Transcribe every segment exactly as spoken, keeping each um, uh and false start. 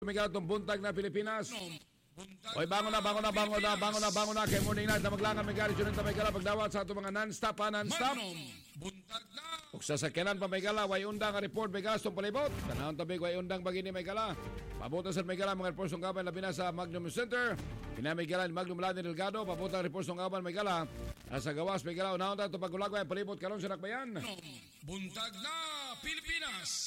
Miguel itong buntag na Pilipinas. Oy, bangon na, bangon na, bangon na, bangon na, bangon na. Kay morning night na maglangan may gali. Sunod na may gala pagdawat sa itong mga non-stop ha, non-stop. Buntag na. Ug sa sakyanan pa may gala, way undang ang report may galas itong palibot. Tanahon tabig, way undang bagini may gala. Pabutan sa may gala, mga reports ng kaban, labi na sa Magnum Center. Pina may gala ni Magnum Lani Delgado. Pabutan ang reports ng kaban may gala. Sa gawas may gala, unahon tayo pagulagway, palibot karon sa nakbayan. Buntag na Pilipinas.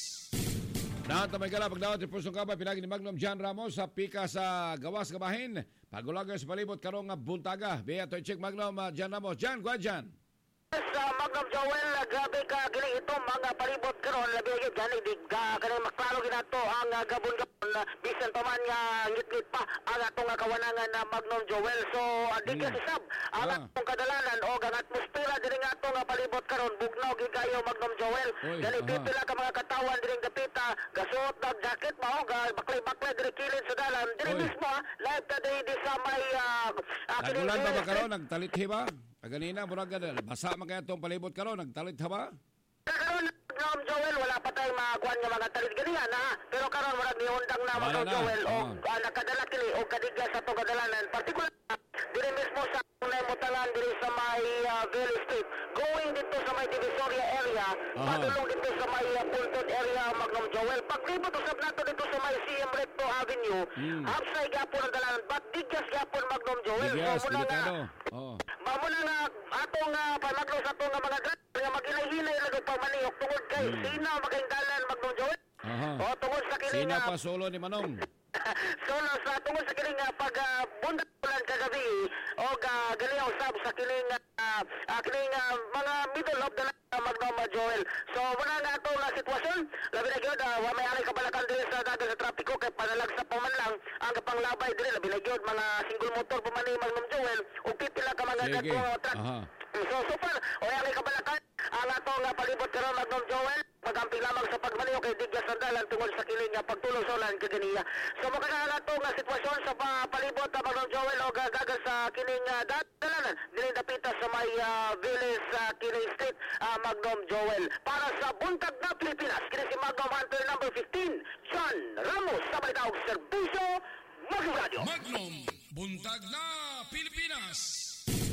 Nahan ta may gala pagdawat ni Pusong Kabay pinagi ni Magnum John Ramos sa pika sa gawas kabahin. Pagulagay sa palibot karong nga buntaga. Biya to check Magnum uh, John Ramos. John, go ahead, John. Sa Magnum Joel, grabe ka kini itong mga palibot karon labi gyud gani dig ka kani maklaro ginato ang uh, gabon gabon uh, bisan pa man nga ngit-ngit pa ang atong uh, kawanangan na uh, Magnum Joel. So adig uh, mm. sab ang ah. atong kadalanan o ang atmosfera diri nga atong uh, palibot karon bugnaw gid kayo Magnum Joel. Gani pipila ka mga katawan diri gapita gasuot na jacket mao ga baklay-baklay diri kilid sa dalan diri mismo live ta diri sa may uh, uh, Nagulan ba ba karon nagtalithi ba? Ganina, murag ka basa man kaya itong palibot karon nagtalit ha ba? Karon Magnum Joel, wala pa tayong makakuan nga mga talit ganyan ha. Pero karon murag niundang na Magnum Joel o uh, nakadala kini o kadigya sa itong kadalanan. Partikular diri mismo sa unay mutangan diri sa may uh, Valley Street. Going dito sa may Divisoria area, uh-huh. padulong dito sa may uh, Pultod area Magnum Joel. Paglibot usab nato dito sa may C M Recto Avenue, mm. hapsay gapon ang dalanan, but digyas gapon Magnum Joel. Digyas, so, muna nga, oh. mamuna nga atong uh, pamagno sa atong mga grad nga magilay-hilay lang ang pamaniyok tungod kay mm. sina magkaindalan Magnum Joel. Uh-huh. O tungod sa kini sina nga pa solo ni Manong. solo sa tungod sa kini nga pag uh, bundak ulan kagabi o uh, gali usab sa kini nga uh, uh, kini nga mga middle of the night uh, Magnum Joel. So muna nga ato nga sitwasyon labi na gyud uh, wa may alay kabalakan diri sa dagat sa trapiko kay panalagsa pa man lang ang panglabay diri labi na gyud mga single motor pa man ni Magnum Joel ug pipila ka mga gatong truck. Uh-huh. So super o alay kabalakan ang ato nga palibot karon Magnum Joel pagamping lamang sa pagmaniyo kay digya sandalan tungod sa kini nga pagtulong sa ulan kaganiya. So makakala to nga sitwasyon sa palibot sa Magnum Joel o gagaga sa kini nga dalanan dili dapita sa may uh, village sa uh, kini street uh, Magnum Joel. Para sa buntag na Pilipinas, kini si Magnum Hunter number fifteen, John Ramos sa Balitaog Serbisyo Magnum Radio. Magnum Buntag na Pilipinas.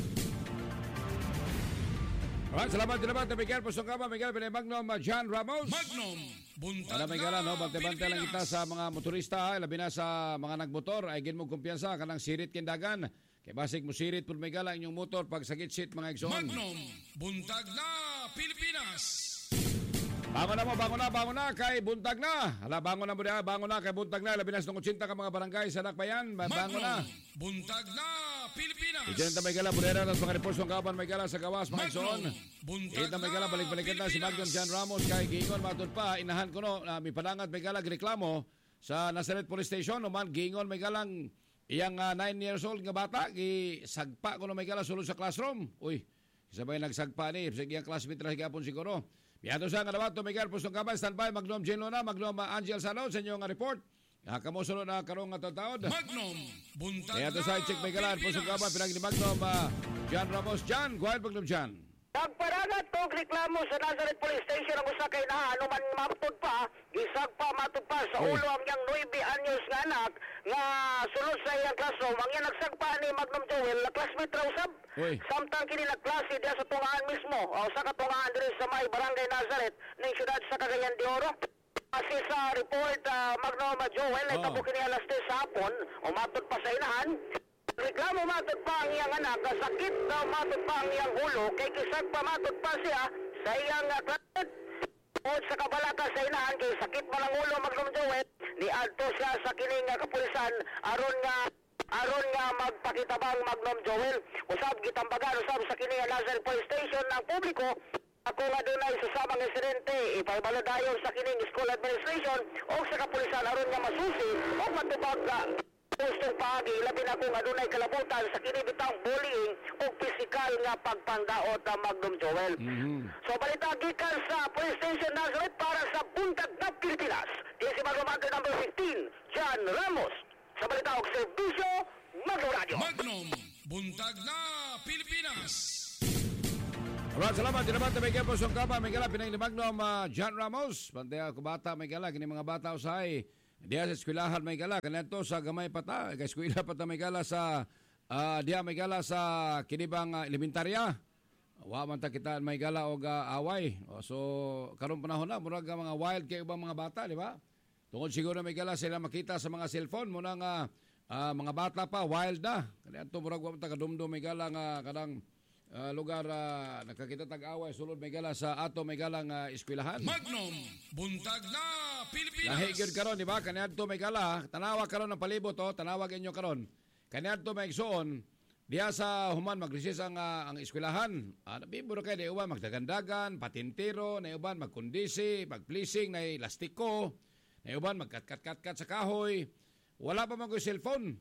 Alright, salamat din naman. Miguel Pusong Kabay, Miguel Pinay Magnum, John Ramos. Magnum Buntag na Miguel, no? Bante-bante lang kita sa mga motorista, labi na sa mga nagmotor, ay gin mo kumpiyansa, kanang sirit kindagan. Kaya basig mo sirit po Miguel ang inyong motor pag sakit sit mga igsoon. Magnum Buntag na Pilipinas. Bangon na mo, bangon na, bangon na, kay buntag na. Hala, bangon na mo na, bangon na, kay buntag na. Labi na sa eighty ka mga barangay sa Nakbayan, bangon na. Buntag na Pilipinas. Idiyan na may gala, burera na mga reports ng kaban, may gala sa gawas, mga igsoon. Buntag na may gala, balik-balikan na si Magnum John Ramos, kay Gingon, matod pa, inahan ko no, na may padangat, may gala, reklamo sa Nazareth Police Station, naman, Gingon, may galang, iyang uh, nine years old nga bata, gisagpa ko no may gala, sulod sa classroom. Uy, sabay nagsagpa ni, sa iyang classmate na higapon siguro. Biyato sa nga naman, Miguel Pusong Kabay, standby, Magnum Jane Luna, Magnum uh, Angel Salon, sa inyong report. Uh, kamusunod na karong nga taon. Magnum Buntag na Biyato sa i-check Miguel Pusong Kabay, pinag ni Magnum uh, John Ramos. John, go ahead, Magnum John. Nagparagat tong reklamo sa Nazareth Police Station ang usa kay na anuman matod pa, gisag pa matod pa sa ulo ang yang nine anyos nga anak nga sulod sa iyang classroom. Ang yang nagsagpa ni Magnum Joel, na classmate raw usab. Samtang kini nagklase diya sa tungaan mismo, o sa katungaan diri sa may Barangay Nazareth ning siyudad sa Cagayan de Oro. Kasi sa report uh, Magnum Joel ay oh. tabo kini alas ten sa hapon o matod pa sa inahan. Reklamo matod pa ang iyang anak, sakit daw matod pa ang iyang ulo, kay kisag pa matod pa siya sa iyang uh, classmate. O sa kabalaka sa inahan, kay sakit pa ng ulo Magnum Joel, ni adto siya sa kining uh, kapulisan, aron nga aron nga magpakitabang Magnum Joel. Usab gitambagan, usab sa kining uh, Nazareth Police Station ng publiko, ako nga doon ay sasamang insidente, ipabaladayon sa kining school administration o sa kapulisan aron nga masusi o matubag ka gustong paagi, labi na kung adunay kalabutan sa kinibitang bullying o pisikal nga pagpandaot ng Magnum Joel. Mm-hmm. So balita gikan sa Police Station Nazareth para sa Buntag na Pilipinas. Di si Magnum Hunter number fifteen, John Ramos. Sa balita og Serbisyo Magnum Radio. Magnum Buntag na Pilipinas. Alright, salamat. Dinabat na may kaya po song kapa. May gala, pinang ni Magnum uh, John Ramos. Bantay ako bata, may gala. Kini mga bata usay. diya sa eskwelahan may gala kanadto sa gamay pata kay eskwela pata may gala sa uh, diya may gala sa kinibang uh, elementarya. Wa man ta kita may gala og uh, away. O, so karon panahon na murag nga mga wild kay ubang mga bata, di ba? Tungod siguro may gala sila makita sa mga cellphone mo nga uh, uh, mga bata pa wild na. Kanadto murag wa ta kadumdum may gala nga kadang Uh, lugar uh, nakakita tag-away sulod may gala sa ato may galang uh, eskwelahan. Magnum, buntag na Pilipinas. Lahi gyud karon di ba kaniadto may gala tanawa karon ng palibot to tanawag inyo karon kaniadto may igsoon diya sa human magreses ang uh, ang eskwelahan. Ah, nabiburo kay di uban magdagandagan, patintero, na uban magkondisi, magpleasing, na lastiko, na uban magkat-kat-kat sa kahoy. Wala pa man ko cellphone.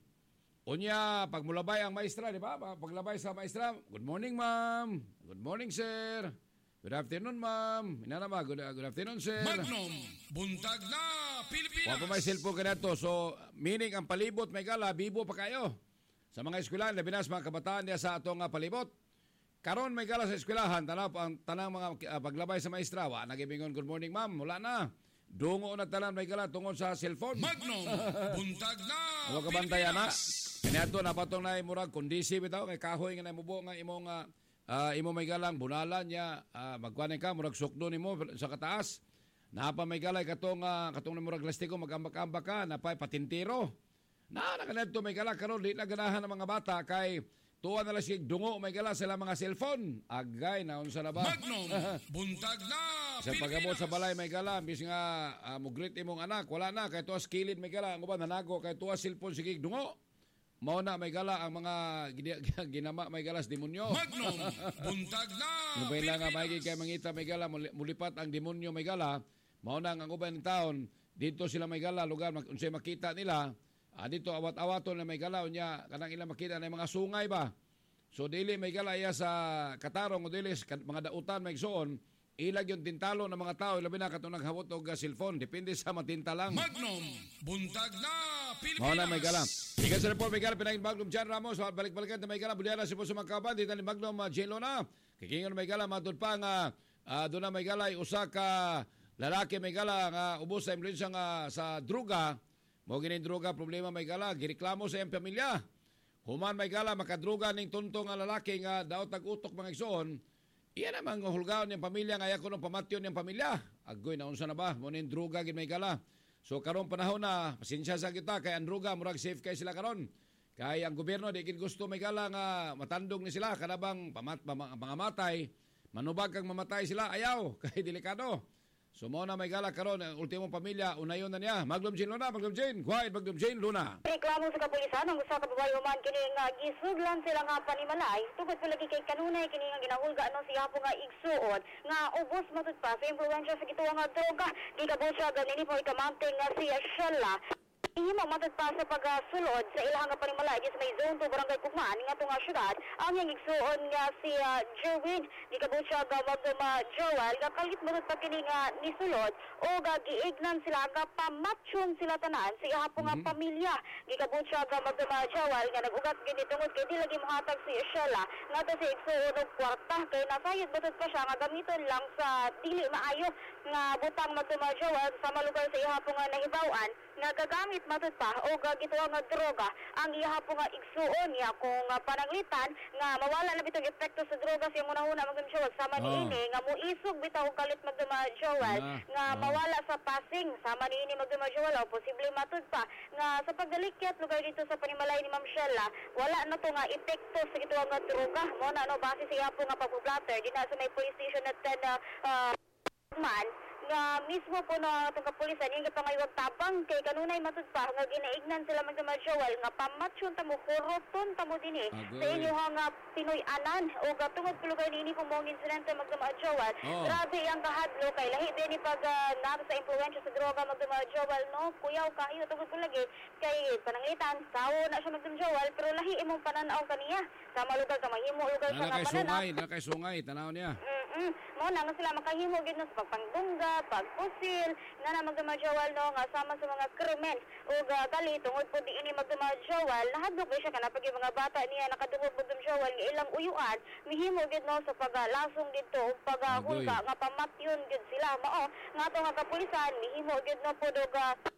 Unya, pag mulabay ang maestra, di ba? Paglabay sa maestra, good morning, ma'am. Good morning, sir. Good afternoon, ma'am. Inana ma, good, good afternoon, sir. Magnum, buntag na Pilipinas. Wala pa may cellphone ka na to. So, meaning ang palibot, may gala, bibo pa kayo. Sa mga eskwelahan, labinas mga kabataan niya sa atong uh, palibot. Karon may gala sa eskwelahan, tanaw ang tanang mga uh, paglabay sa maestra, wa nagibingon, good morning, ma'am. Wala na. Dungo na tanan may gala tungod sa cellphone. Magnum, buntag na Huwag kabantayan na. Pilipinas. Kaniadto na patong na murag kondisi bitaw kay kahoy nga namubo nga imong uh, uh, imo may galang bunalan niya uh, magkuan ka murag sukdo nimo sa kataas. Napa may galay katong uh, katong na murag lastiko magambak-ambak ka napay patintero. Na na kanadto may gala karon di na ganahan ng mga bata kay tuwa na lang sig dungo may gala sila mga cellphone. Agay na unsa na ba? Magnum, buntag na Sa pagabot Pilipinas. sa balay may gala bis nga uh, mugreet imong anak wala na kay tuwa skilid may gala ang uban nanago kay tuwa cellphone sige dungo. Mao na may gala ang mga ginama may galas demonyo. Magnum, buntag na Nubay lang nga Pilipinas. may kay mangita may gala muli- mulipat ang demonyo may gala. Mao na ang uban ng taon dito sila may gala lugar mak- unsay makita nila ah, dito awat-awaton na may gala unya kanang ila makita na mga sungay ba. So dili may gala iya sa katarong o dili sa kat- mga dautan may igsoon ilag yung tintalo ng mga tao labi na katong naghawot og uh, cellphone depende sa matinta lang. Magnum, buntag na Pilipinas. Mao na may gala. Ika sa report may gala pinagin Magnum Jan Ramos balik-balikan na may gala buliana si Puso Magkaban dito ni Magnum uh, J. Lona. Kikingon may gala matud pa nga uh, doon na may gala usa ka lalaki may gala nga ubos sa impluensya nga sa druga. Mao gini druga problema may gala gireklamo sa iyang pamilya. Human may gala makadruga ning tuntong nga lalaki nga daw tag-utok mga igsoon. Iyan naman ang hulgaon niyang pamilya nga ko nung pamatyon niyang pamilya. Agoy na unsa na ba mo ning druga gid may gala. So karon panahon na pasensya sa kita kay ang druga murag safe kay sila karon. Kay ang gobyerno di gid gusto may gala nga matandong ni sila kanabang pamat mga matay. Manubag kang mamatay sila ayaw kay delikado. So mo na may gala karon ang ultimong pamilya unayon na niya. Maglum Jane Luna, Maglum Jane, quiet Maglum Jane Luna. Reklamo sa kapulisan ang usa ka babae human kini nga gisuglan sila nga panimalay tungod pa lagi kay kanunay kini nga ginahulga ano siya po nga igsuon nga ubos matud pa sa impluwensya sa gituwa nga droga gikabot siya ganini po ikamante nga siya Shella. Ihimo matod pa sa pagsulod sa ilang nga panimalay sa may zone to barangay Kukman nga tunga syudad ang yang igsuon nga si uh, Jerwin gikabot siya nga magduma Joel nga kalit matod pa kini nga nisulod o ga giignan sila nga pamatyon sila tanan sa iha po nga Mhm. pamilya gikabot siya nga magduma Joel nga nagugat gini tungod kay di lagi mahatag si Shella nga to si igsuon og kwarta kay nasayod matod pa siya nga gamiton lang sa dili maayo nga butang magduma Joel sa malugar sa iha po nga nahibawan nga gagamit matod pa o gagituwa nga droga ang iha po nga igsuon niya kung uh, pananglitan nga mawala na bitong epekto sa droga siya muna-una magdum Joel sama Oh. niini nga muisog bitaw og kalit magduma Joel Ah, nga oh. mawala sa passing sama niini magduma Joel o posible matod pa nga sa pagdalikyat lugar dito sa panimalay ni Ma'am Shella wala na to nga epekto sa gituwa nga droga mo na no base sa iha po nga pag-blatter di na sa may police station at uh, uh, man nga mismo po na itong kapulisan yung ipangaywag tabang kay kanunay matud pa nga ginaignan sila magdama Joel nga pamatsyon tamo kuroton tamo dinhi Agoy. sa inyo nga Pinoy anan o gatungod pulugay nini po mong insidente magdama Joel Oh. grabe ang kahadlo kay lahi din ni pag uh, nato sa impluwensya sa droga magdama Joel no kuyaw kayo tungod pulagi kay pananglitan sawo na siya magdama Joel pero lahi imong pananaw kaniya sa malugar ka mahimo lugar siya Na kay nga pananaw sungay, na kay sungay tanaw niya. Mm-mm. Mo na nga sila makahimo gid no sa pagpangdungga, pagpusil, nga na magdumadjawal no nga sama sa mga krimen ug uh, kali tungod po di ini magdumadjawal nahadlok ba siya kana pag yung mga bata niya nakadungog magdumadjawal nga ilang uyuan mihimo gid no sa paglasong dito ug paghulga Agoy. nga pamatyon gid sila mao nga to nga kapulisan mihimo gid no pud og uh,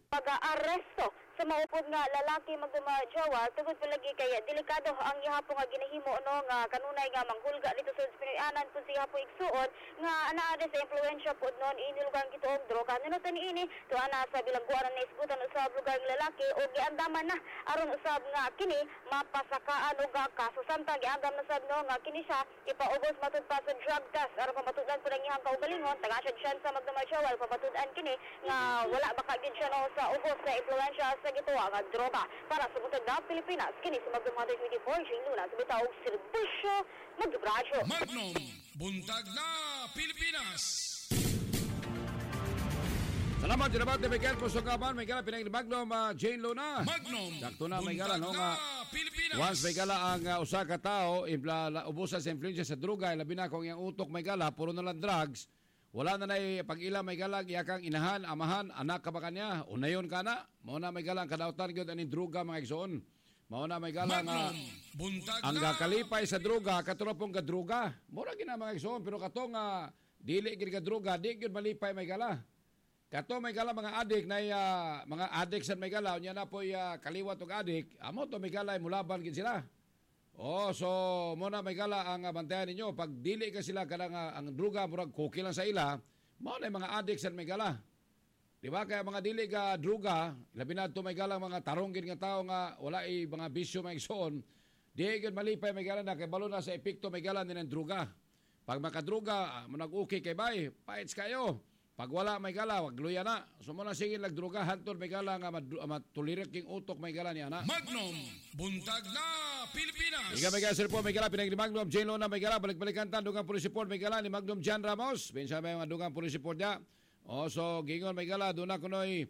pag-aresto sa maupod nga lalaki magduma jowa tugod palagi kay delikado ang gihapon nga ginahimo no nga kanunay nga manghulga dito sa Pinoyanan pud siya po igsuon nga anaa sa impluwensya pud non ini lugar gitoong droga nunutan ini to ana sa bilangguan na isgutan usab lugar ng lalaki o giandaman na aron usab nga kini mapasakaan og kaso samtang giandam na sab no nga kini siya ipaubos matud pa sa drug test aron pamatudan pud ang iyang kaugalingon taga siya chance sa magduma jowa pamatudan kini nga wala baka gid siya no sa ubos sa impluwensya sa gituwa nga droga para sa buntag na Pilipinas kini sa Magnum one twenty-four Jane Luna sa bitaw og serbisyo magdubradyo Magnum Buntag na Pilipinas. Salamat, salamat ni Miguel Pusokaban, Miguel pinag ni Magnum uh, Jane Luna. Magnum Sakto na Miguel Buntag no na nga Pilipinas. once Miguel ang uh, usa ka tao impla ubusan sa influensya sa droga labi na kung iyang utok Miguel puro na lang drugs. Wala na nay pag-ila may galang iyakang inahan, amahan, anak ka ba kanya? Unayon ka na. Mao na may galang kadautan gyud ani droga mga igsoon. Mao na may galang uh, Buntag ang na gakalipay sa droga katuro pong gadroga. Mura gina mga igsoon pero katong uh, dili gid ka droga, di gyud malipay may gala. Kato may gala mga adik na uh, mga adik sa may gala unya na po uh, kaliwat og adik. Amo to may gala mulaban gid sila. Oh, so muna may gala ang uh, bantayan ninyo. Pag dili ka sila kadang uh, ang druga murag cookie lang sa ila, mo na mga addicts at may gala. Di ba kaya mga dili ka druga, labi na to may gala mga tarong gid nga tao nga wala i mga bisyo may igsoon. Di gid malipay may gala na kay balo na sa epekto may gala nilang druga. Pag makadruga, uh, manag-okay kay bay, paits kayo. Pag wala may gala, wag luya na. So muna sige nagdruga hantod may gala nga matulirik king utok may gala niya na. Magnum Buntag na Pilipinas. Iga may gasir po may gala pinag ni Magnum Jane Luna may gala balik-balikan tan dugang police report may gala ni Magnum Jan Ramos. Pinsa may mga dugang police report niya. O so gingon may gala doon na kunoy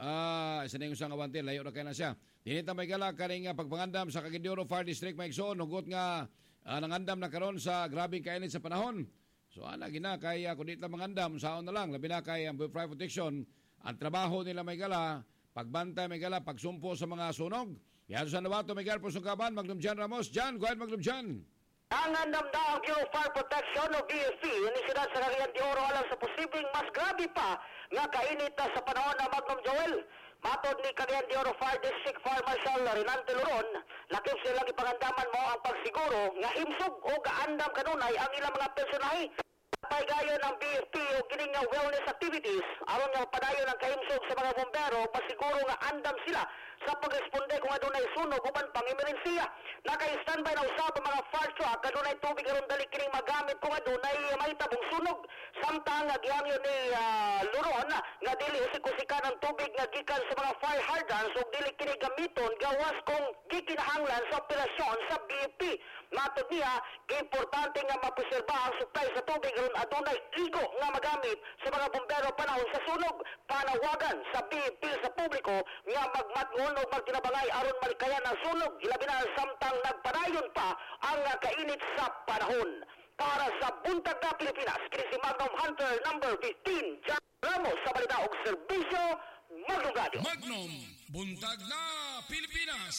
ah uh, isa na yung isang awante layo na kaya na siya. Dinita may gala kaning pagpangandam sa Cagayan Fire District may igsoon hugot nga uh, nangandam na karon sa grabing kainit sa panahon. So ana gina kay uh, kung di lang mangandam saon na lang labi na kay ang um, fire protection ang trabaho nila may gala pagbantay may gala pagsumpo sa mga sunog. Yan sa nawato may gala Pusokaban Magnum Jan Ramos. Jan, go ahead Magnum Jan. Ang andam na ang Bureau of Fire Protection o B F P, inisyudad sa Cagayan de Oro alam sa posibleng mas grabe pa nga kainit na sa panahon ng Magnum Joel. Matod ni Cagayan de Oro Fire District Fire Marshal Renante Loron, lakip silang ipangandaman mo ang pagsiguro nga himsog o gaandam kanunay ang ilang mga personahe. Paygayon ng B F P o gining nga wellness activities aron nga padayon ang kahimsog sa mga bombero pasiguro nga andam sila sa pagresponde kung adunay sunog uban pang emerhensiya. Naka-standby na usab ang mga fire truck adunay tubig aron dali kining magamit kung adunay mahitabong sunog. Samtang nga gihangyo ni uh, Luron nga dili usik-usikan ang tubig nga gikan sa mga fire hydrants ug dili kini gamiton gawas kung gikinahanglan sa operasyon sa B F P. Matod niya, importante nga mapreserba ang supply sa tubig aron adunay igo nga magamit sa mga bombero panahon sa sunog. Panawagan sa B F P sa publiko nga magmatngon o magtinabangay aron malikayan ang sunog ilabi na samtang nagpadayon pa ang kainit sa panahon. Para sa Buntag na Pilipinas, kini si Magnum Hunter number fifteen, Jan Ramos sa balita og serbisyo Magnum Radio. Magnum Buntag na Pilipinas.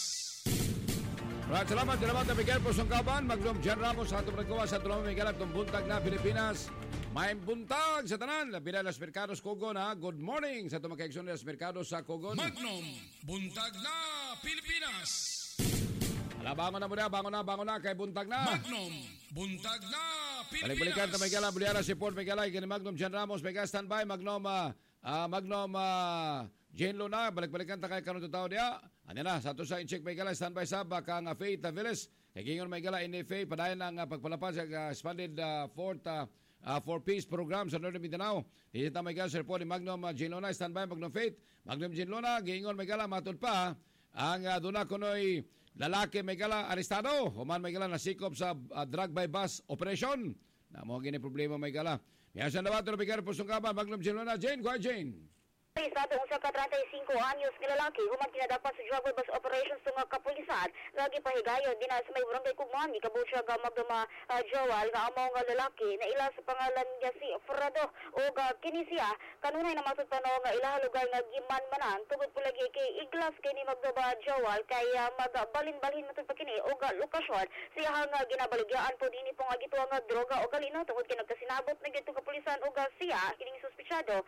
Maraming salamat, salamat na Miguel Pusokaban, Magnum Jan Ramos sa atong naggawa sa tulong Miguel at Buntag na Pilipinas. May buntag sa tanan, labi na Las Mercados Cogon ha. Good morning sa itong makaikson Las Mercados sa Cogon. Magnum Buntag na Pilipinas. Ala, bangon na muna, bangon na, bangon na, kay buntag na. Magnum Buntag na Pilipinas. Balik-balikan ta may gala, Buliara si Paul, may gala, kay Magnum Jan Ramos, may standby, Magnum, uh, uh, Magnum, uh, Jane Luna, balik-balikan ta kay kanong tao niya. Ano na, sa to sa in-check may gala, standby sab, kang uh, Faith Aviles, kay gingon may gala, N F A, padayan ang uh, pagpalapad sa uh, expanded uh, fourth, uh, uh, four-piece program sa Northern Mindanao. Dito may gala, Sir Paul, Magnum uh, Jane Luna, standby, Magnum Faith, Magnum Jane Luna, gingon may gala, matod pa, ang uh, duna kunoy, lalaki may gala arestado, human may gala nasikop sa uh, drug by bus operation. Na mo gini problema may gala. Yan sa nawato na bigyan po sungkaban, Magnum Jane Luna. Jane, go ahead, Jane. Sa atong usa ka thirty-five anyos nga lalaki human kinadapat sa drug bus operations sa mga kapulisan lagi pahigayon din sa may barangay Kugman gikabot siya ga magduma uh, Joel nga amo nga lalaki na ila sa pangalan niya si Fredo o uh, kini siya kanunay na matud pano nga ila lugar nga gimanmanan tugod pulagi kay iglas kini magduma Joel kay uh, magbalin-balhin matud pa kini o uh, lokasyon siya nga ginabaligyan po dinhi po nga gituwa nga droga o galino tungod kay nagkasinabot na gitong kapulisan o uh, siya kining suspetsado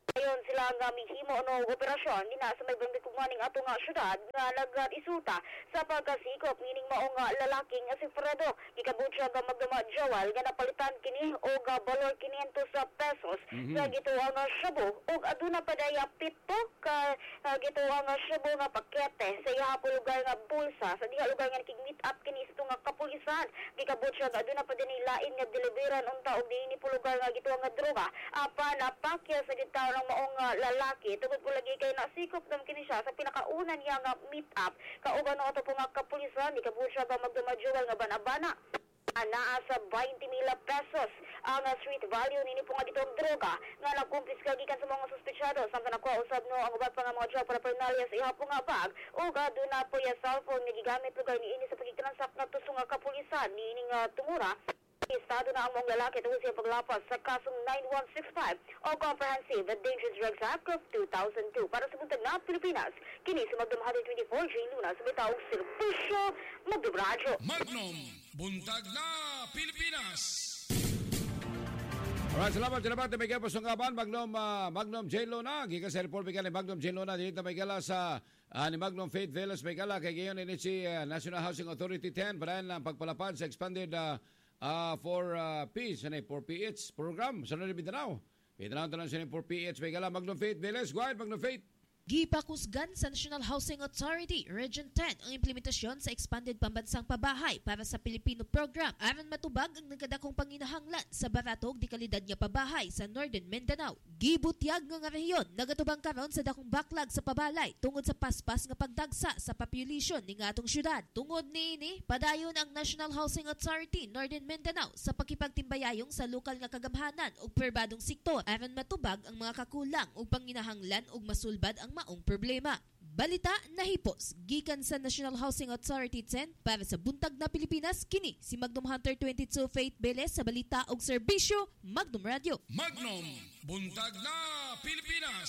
Ayon sila nga mihimo no operasyon dina sa may barangay Kugmaning ato nga syudad nga nag-isuta sa pagkasikop meaning mao nga lalaki nga si Fredo gikabut siya nga magduma Joel nga napalitan kini og uh, valor quinientos pesos Mhm. sa gituwa nga shabu ug aduna pa daya pito ka uh, gituwa nga shabu nga pakete sa iya po lugar nga bulsa sa diha lugar nga nakig-meet up kini sa nga kapulisan gikabut siya nga aduna pa dinhi lain nga deliveran unta og dinhi po lugar nga gituwa nga droga apan napakya sa gitaw ng maong uh, lalaki tungod po lagi kay nasikop nam kini siya sa pinakauna niya nga meet up kauban no ato po nga kapulisan gikabut siya nga magduma Joel nga banabana naa sa twenty mil pesos ang uh, street value nini po nga ditong droga nga nagkumpiska gikan sa mga suspetsado samtang nakuha usab no ang uban pa nga mga drug paraphernalia sa iha po nga bag ug aduna na po ya cellphone nga gigamit lugar niini sa pagtransak nga tusong nga kapulisan niini nga tumura estado na ang mong lalaki tungkol sa paglapas sa kasong nine one six five o Comprehensive Dangerous Drugs Act of two thousand two para sa buntag na Pilipinas. Kini sa Magdum one twenty-four J. Luna sa bitawag serbisyo Magdum Radyo. Magnum, buntag na Pilipinas. Alright, salamat, salamat. Miguel Pasungkapan, Magnum, uh, Magnum J. Luna. Gikas sa report, Miguel, Magnum J. Luna. Dito, Miguel, sa uh, ni Magnum Faith Velas, Miguel, kay ngayon ini si uh, National Housing Authority ten para ang pagpalapad sa expanded uh, uh, for uh, peace, ano, for P H program sa Northern Mindanao. Mindanao tanan siya for P H, Miguel, Magnum Faith Velas. Go ahead, Magnum Faith. Gipakusgan sa National Housing Authority Region ten ang implementasyon sa expanded pambansang pabahay para sa Pilipino program aron matubag ang nagkadakong panginahanglan sa baratog di kalidad nga pabahay sa Northern Mindanao. Gibutyag nga nga rehiyon nagatubang karon sa dakong backlog sa pabalay tungod sa paspas nga pagdagsa sa population ni nga atong syudad. Tungod niini, padayon ang National Housing Authority Northern Mindanao sa pakipagtimbayayong sa lokal nga kagamhanan ug perbadong sektor aron matubag ang mga kakulang ug panginahanglan ug masulbad ang maong problema. Balita nahipos gikan sa National Housing Authority ten para sa buntag na Pilipinas kini si Magnum Hunter twenty-two Faith Beles sa balita ug serbisyo Magnum Radio. Magnum, buntag na Pilipinas.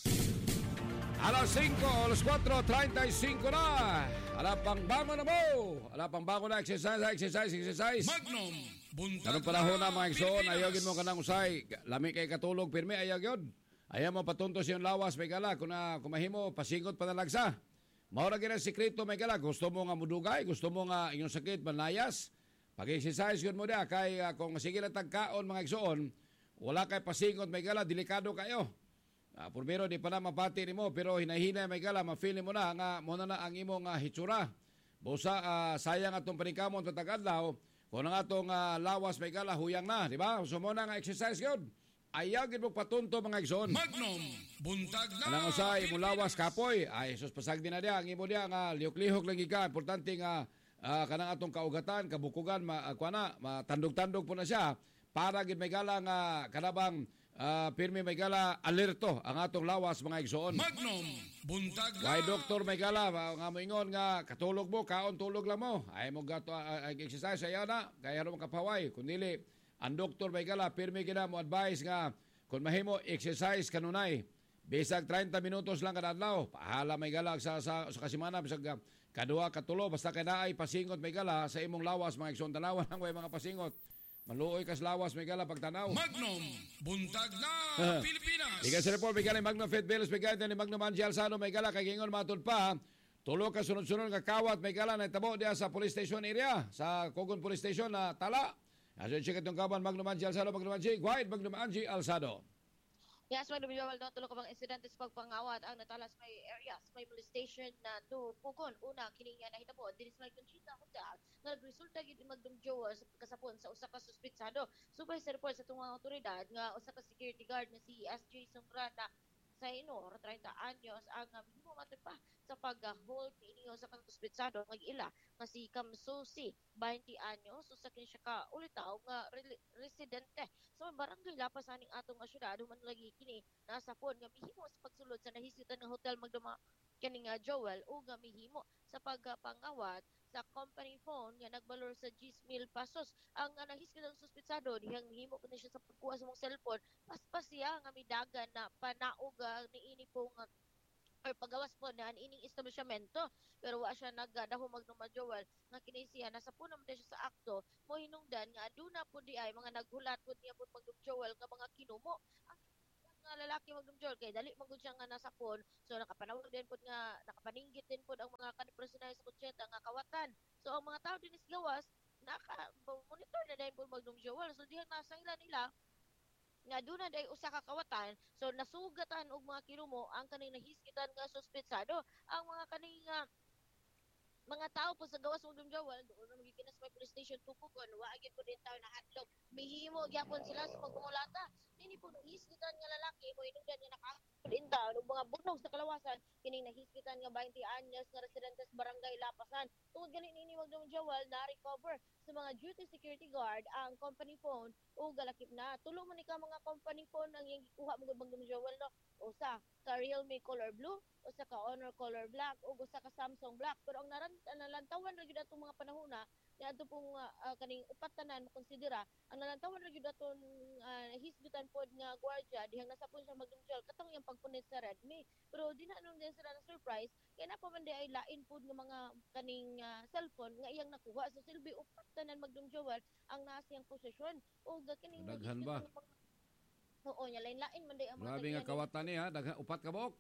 Alas cinco, alas four, thirty-five na. Ala pang bango na mo. Ala pang bango na exercise, exercise, exercise. Magnum, buntag Anong panahon na mga igsoon, Pilipinas. ayogin mo ka ng usay. Lami kay katulog, pirmi, ayog yun. Ayaw mo patuntos yung lawas, may gala. Kung, na, kung mahimo, pasingot pa nalagsa. Maura gina sikreto, may gala. Gusto mo nga mudugay, gusto mo nga inyong sakit, manayas. Pag-exercise yun mo dia. Kay uh, kung sige na tagkaon, mga igsoon, wala kay pasingot, may gala, delikado kayo. Uh, Primero, di pa na mapati ni mo, pero hinahinay, may gala, ma-feel mo na, nga, muna na ang imong uh, hitsura. Busa, uh, sayang atong paningkamon tatag-adlaw. Kung ang atong uh, lawas, may gala, huyang na, di ba? So muna nga exercise yun. Ayaw gid mo patunto mga igsoon. Magnum, buntag na Anang usay Pilipinas. mulawas kapoy. Ay sus pasag din na dia ang imo dia nga lihok-lihok lagi ka. Importante nga uh, kanang atong kaugatan, kabukugan, ma uh, kuana, matandog-tandog po na siya para gid may gala nga kanabang uh, pirmi may gala alerto ang atong lawas mga igsoon. Magnum, buntag na Why doktor may gala nga moingon nga katulog mo, kaon tulog lang mo. Ay mo gato uh, exercise ayaw na kaya ro makapaway kun dili ang doktor may gala, pirmi gina mo advice nga kung mahimo exercise kanunay. Bisag thirty minutos lang kada adlaw. Pahala may gala sa sa, sa kasimana bisag uh, kadua katulo basta kay naay pasingot may gala sa imong lawas mga igsoon tanawan ang way mga pasingot. Maluoy kas lawas may gala pagtanaw. Magnum, buntag na Pilipinas. Ika sa report may gala Magnum Faith Velos may gala ni Magnum Angie Alzano may gala kay gingon matud pa. Tulo ka sunod-sunod nga kawat may gala na itabo diya sa police station area sa Cogon Police Station na tala. Aso check itong kaban Magnum Angie Alzado, Magnum Angie, White, Magnum Angie Alzado. Yes, Magnum Joel, no, tulo ka bang insidente sa pagpangawat ang natalas may areas, may police station na do Pugon. Una, kining nga nahitabo, dinis may Conchita Hotel, na nagresulta gid Magnum Joel sa pagkasapon sa usa ka suspetsado. Subay sa report sa itong mga otoridad nga usa ka security guard na si S J Sumbrana sa inor, thirty anyos, ang minimo matod pa sa pag-hold ni sa kang suspetsado mag-ila nga si Kamsusi, twenty anyos, so sa kini siya ka ulitaw nga re- residente sa so, barangay Lapas aning atong nga syudad human lagi kini nasa pon nga mihimo sa pagsulod sa nahisitan nga hotel magduma kani nga Joel o nga mihimo sa pagpangawat sa company phone nga nagbalor sa ten mil pesos ang uh, nahiskid ang suspetsado dihang mihimo kuno siya sa pagkuha sa mong cellphone paspas siya nga midagan na panaog uh, niini pong uh, or pagawas po na ining establishmento pero wa siya nagdahom Magnum Joel nga kini siya nasa puno man siya sa akto mo hinungdan nga aduna po di ay mga naghulat pud niya pud Magnum Joel nga mga kinumo ang nga nga lalaki magdumjol kay dali magud siya nga nasakon. So nakapanawag din pud nga nakapaninggit din pud ang mga kanipresyonal sa konsyenta nga kawatan. So ang mga tao din is gawas naka monitor na din pud magdumjol. So diha nasa ila nila nga doon na day usa ka kawatan, so nasugatan og mga kirumo ang kaning nahiskitan nga suspetsado. Ang mga kaning nga mga tao po sa gawas mong dumjawal, doon na magikinas may police station tukugon, waagin po din tao na hatlog. Mihimo gyapon sila sa pagkumulata. Dini po nahiskitan nga lalaki mo inungdan nga nakakapin tao og mga bunog sa kalawasan kining nahiskitan nga twenty anyos nga residente sa barangay Lapasan. Tungod gani nini magdumjawal na recover sa mga duty security guard ang company phone o galakip na. Tulong man ni ka mga company phone ang iyang gikuha mo magdumjawal no. Usa ka Realme color blue, usa ka Honor color black, ug usa ka Samsung black. Pero ang naran nalantawan ra gyud atong mga panahona ni adto pong uh, kaning upat tanan makonsidera ang nalantawan ra gyud aton uh, hisgutan pod nga gwardiya dihang nasa pun siya magdumjol katong iyang pagpunit sa Redmi. Pero di na anong din sila na surprise kay na pa man di ay lain pod nga mga kaning uh, cellphone nga iyang nakuha sa silbi upat tanan magdumjol ang naa siyang posisyon ug kaning daghan ba? Oo, nya lain-lain man day ang mga Grabe nga kawatan niya, daghan upat ka buok.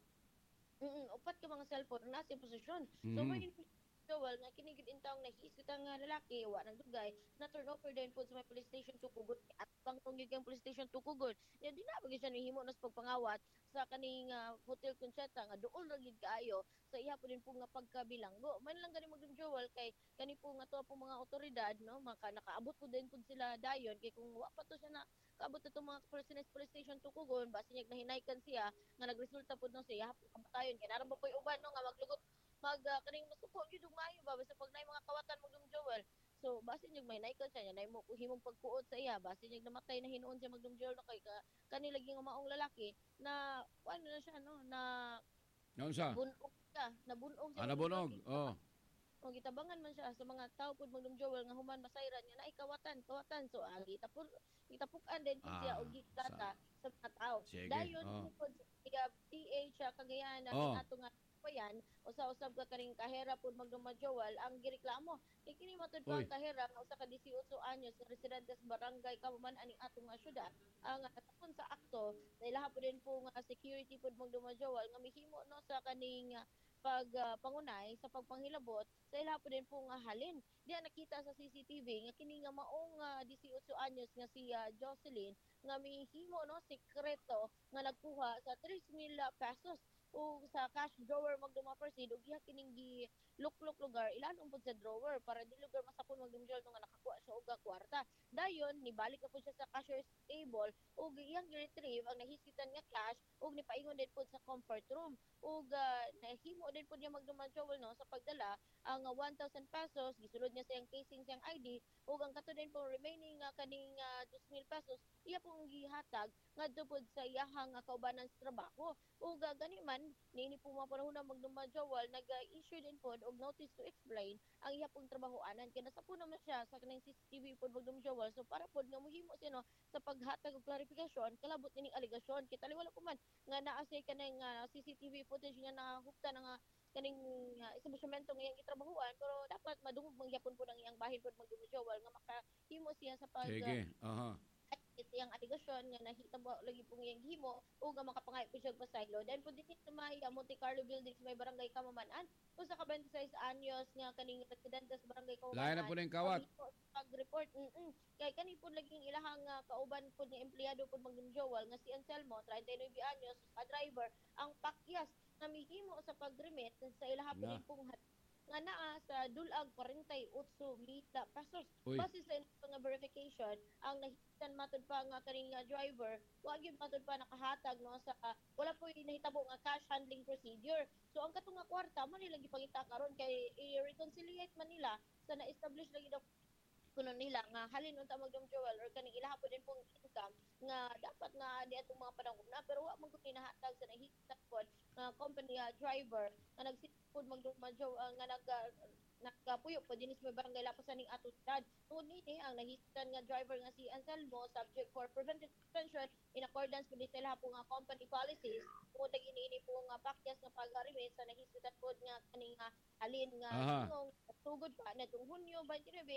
Mm, upat ka mga cellphone na sa posisyon. Mm-hmm. So may Joel nga kini gid intawong nahiskita nga lalaki wa nang dugay na turn over din po sa may police station Tukugon at bang tunggig ang police station Tukugon. Ya di na bagi siya nihimo nas pagpangawat sa kaning uh, hotel Concheta nga duol ra gid kaayo sa iya po din po nga pagkabilanggo. Man lang gani magdum Joel kay kani po nga to po mga otoridad no maka nakaabot po din pud sila dayon kay kung wa pa to siya na kaabot itong mga police police station Tukugon basi niya nahinaykan siya nga nagresulta pud no siya hapon kamatayon kay naran ba po'y uban no nga maglugot mag uh, kaning masuko gyud og maayo ba basta pag nay mga kawatan magdum Joel. So base niya may naikon siya nay mo himong pagkuot sa iya base niya namatay na hinuon siya magdum Joel no kay ka, kanila gyud nga maong lalaki na ano na siya no na Naon sa? bunog siya, nabunog siya. Ah, nabunog. Oh. O gitabangan man siya sa mga tao pud magdum Joel nga human masayran niya na kawatan, kawatan. So ang gitapur gitapukan din Ah, siya og gitata sa, sa mga tao. Sige, Dayon oh. pud sa T H Cagayan na Oh. ato nga yan usa-usab ka kaning kahera pud magdumajowal ang gireklamo kay kini matud pa Uy. ang kahera nga usa ka eighteen anyos nga residente sa barangay Kabuman aning atong nga syudad ang natapon sa akto na ilaha pud din po nga security pud magdumajowal nga mihimo no sa kaning uh, pag uh, pangunay sa pagpanghilabot sa ilaha pud din po nga halin diya nakita sa C C T V nga kini nga maong uh, eighteen anyos nga si uh, Jocelyn nga mihimo no sekreto nga nagkuha sa three mil pesos o sa cash drawer magduma proceed ug giha kining gi lukluk lugar ilanong pud sa drawer para di lugar masakon magdumjol nga nakakuha siya og kwarta dayon nibalik na pud siya sa cashier's table ug iyang gi-retrieve ang nahisitan nga cash ug nipaingon din pud sa comfort room ug uh, nahimo din pud niya magdumjol no sa pagdala ang uh, one thousand pesos gisulod niya sa iyang casing siyang I D ug ang kato din po remaining uh, kaning uh, two mil pesos iya pong gihatag ngadto pud sa iyahang uh, kaubanan sa trabaho ug uh, gani man nini po mga panahon na magdumajawal nag-issue din po og notice to explain ang iya pong trabahoanan kaya nasa po naman siya sa kanang C C T V po magdumajawal so para po nga mohimo siya no sa paghatag og klarifikasyon kalabot nining aligasyon kita liwala ko man nga naa siya kanang uh, C C T V footage nga nahukta na nga kaning uh, establishmento nga iyang gitrabahuan pero dapat madungog mangyapon po ng iyang bahin po magdumajawal nga makahimo siya sa pag Sige. Aha. iyang aligasyon nga nahitabo lagi pong iyang himo o nga makapangay po siya pasaylo then po din sa may uh, Monte Carlo building sa may barangay Kamaman-an o sa ka twenty-six anyos nga kaning residente sa barangay Kamaman-an Lain na po ng kawat. pag-report mm kay kani po laging ilahang uh, kauban po nga empleyado po magdumjowal nga si Anselmo thirty-nine anyos ka driver ang pakyas na mihimo sa pag-remit sa ilaha po din pong nga naa sa dulag forty-eight mil pesos. Uy. Base sa nga verification, ang nahitan matud pa nga kaning uh, driver, wa gyud matud pa nakahatag no sa uh, wala po nahitabo nga cash handling procedure. So ang katong nga kwarta man nila gipangita karon kay i-reconciliate man nila sa na-establish lagi daw kuno nila nga halin unta magdumjowal or kaning ilaha po din pong income nga dapat nga di atong mga panahon na pero wa man gud nahatag sa nahitag pod nga company uh, driver nga nagsipod magdumjow uh, nga nag uh, nagkapuyo po dinis may barangay Lapasan ning ato syudad tungod nini ang nahitan nga driver nga si Anselmo subject for preventive suspension in accordance with the laha po nga company policies tungod lagi niini po nga pakyas nga pag-remit sa nahitan pod nga kaning uh, halin nga Aha. tugod pa na tung Hunyo twenty-nine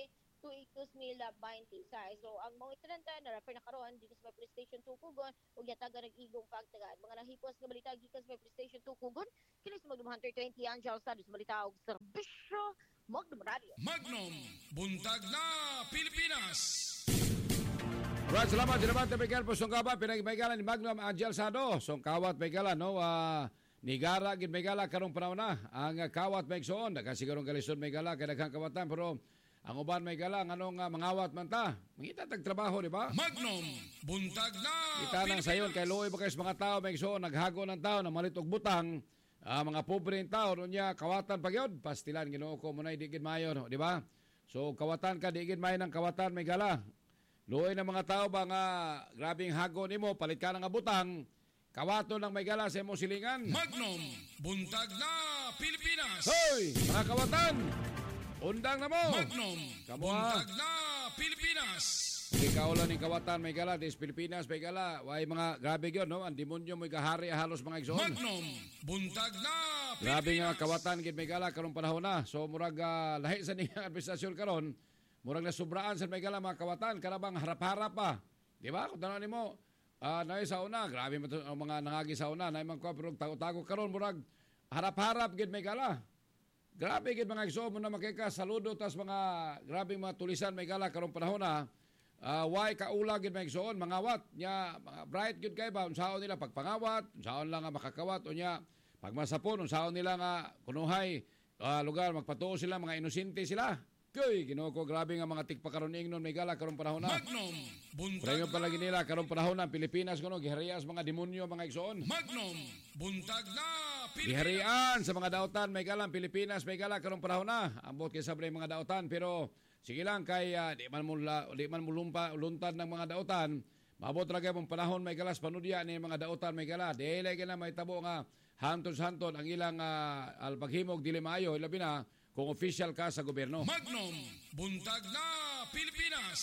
tuig two thousand twenty-six. So ang mga insidente na refer na karon dito sa Police Station two Kugon ug yataga nag-igong pagtagad. Mga nahipos nga balita gikan sa Police Station two Kugon kini sa Magnum Hunter twenty Angel sa balita og serbisyo Magnum Radio. Magnum, buntag na Pilipinas. Right, salamat. Salamat na Miguel po sungkabat. Pinag-Miguelan ni Magnum Angel Sado. Sungkawat Miguelan, no? Uh, Nigara, gid Miguela, karong panahon na. Ang uh, kawat Megsoon. Nakasigurong kalisod Miguela, kaya naghang kawatan. Pero ang uban Miguela, anong uh, mangawat man ta? Mangita tagtrabaho, di ba? Magnum, buntag na Kita nang sayon, kay Luoy ba kayo sa mga tao, Megsoon, naghago ng tao, na malitog butang. Uh, mga pobre tao, no niya, kawatan pa yun. Pastilan, ginoo ko muna, digid mayo, no? Di ba? So, kawatan ka, digid mayo ng kawatan, Miguela. Luoy ng mga tao ba nga grabing hago nimo palit ka ng butang kawato ng may gala sa imong silingan. Magnum, buntag na Pilipinas. Hoy, mga kawatan, undang na mo. Magnum, Kamu, ha? buntag na Pilipinas. Ikaw lang ni kawatan may gala des Pilipinas may gala. Way mga grabe gyud no, ang demonyo may kahari halos mga igsoon. Magnum, buntag na Pilipinas. Grabe nga kawatan gid may gala karong panahon na. So murag uh, lahi sa niyang administrasyon karon. Murag na sobraan sa may gala mga kawatan, karabang harap-harap pa. Di ba? Kung tanong mo, uh, na sa una, grabe mo ang mga nangagi sa una, na imang ko, pero tago-tago karon murag harap-harap gid may gala. Grabe gid mga igsoon mo na makika, saludo, tas mga grabe mga tulisan may gala karong panahon na, uh, why kaula gid may igsoon, mangawat, nya, mga bright gid kay ba, unsaon nila pagpangawat, unsaon lang nga makakawat, o nya, pagmasapon, unsaon nila nga kunuhay, uh, lugar, magpatuo sila, mga inosente sila. Koy, ginoo ko grabe nga mga tikpa karon ingnon may gala karong panahon na. Magnum, buntag Preno na palagi nila karong panahon na Pilipinas kuno giharias mga demonyo mga igsoon. Magnum, buntag na Pilipinas. Giharian sa mga daotan may gala Pilipinas may gala karong panahon na. Ambot kay sablay mga daotan pero sige lang kay uh, di man mo di man mo lumpa luntad ng mga daotan. Maabot ra gyud panahon may galas panudya ni mga daotan may gala. Dili gyud na may tabo nga hantos-hanton ang ilang uh, alpaghimog dili maayo labi na kung official ka sa gobyerno. Magnum, buntag na Pilipinas.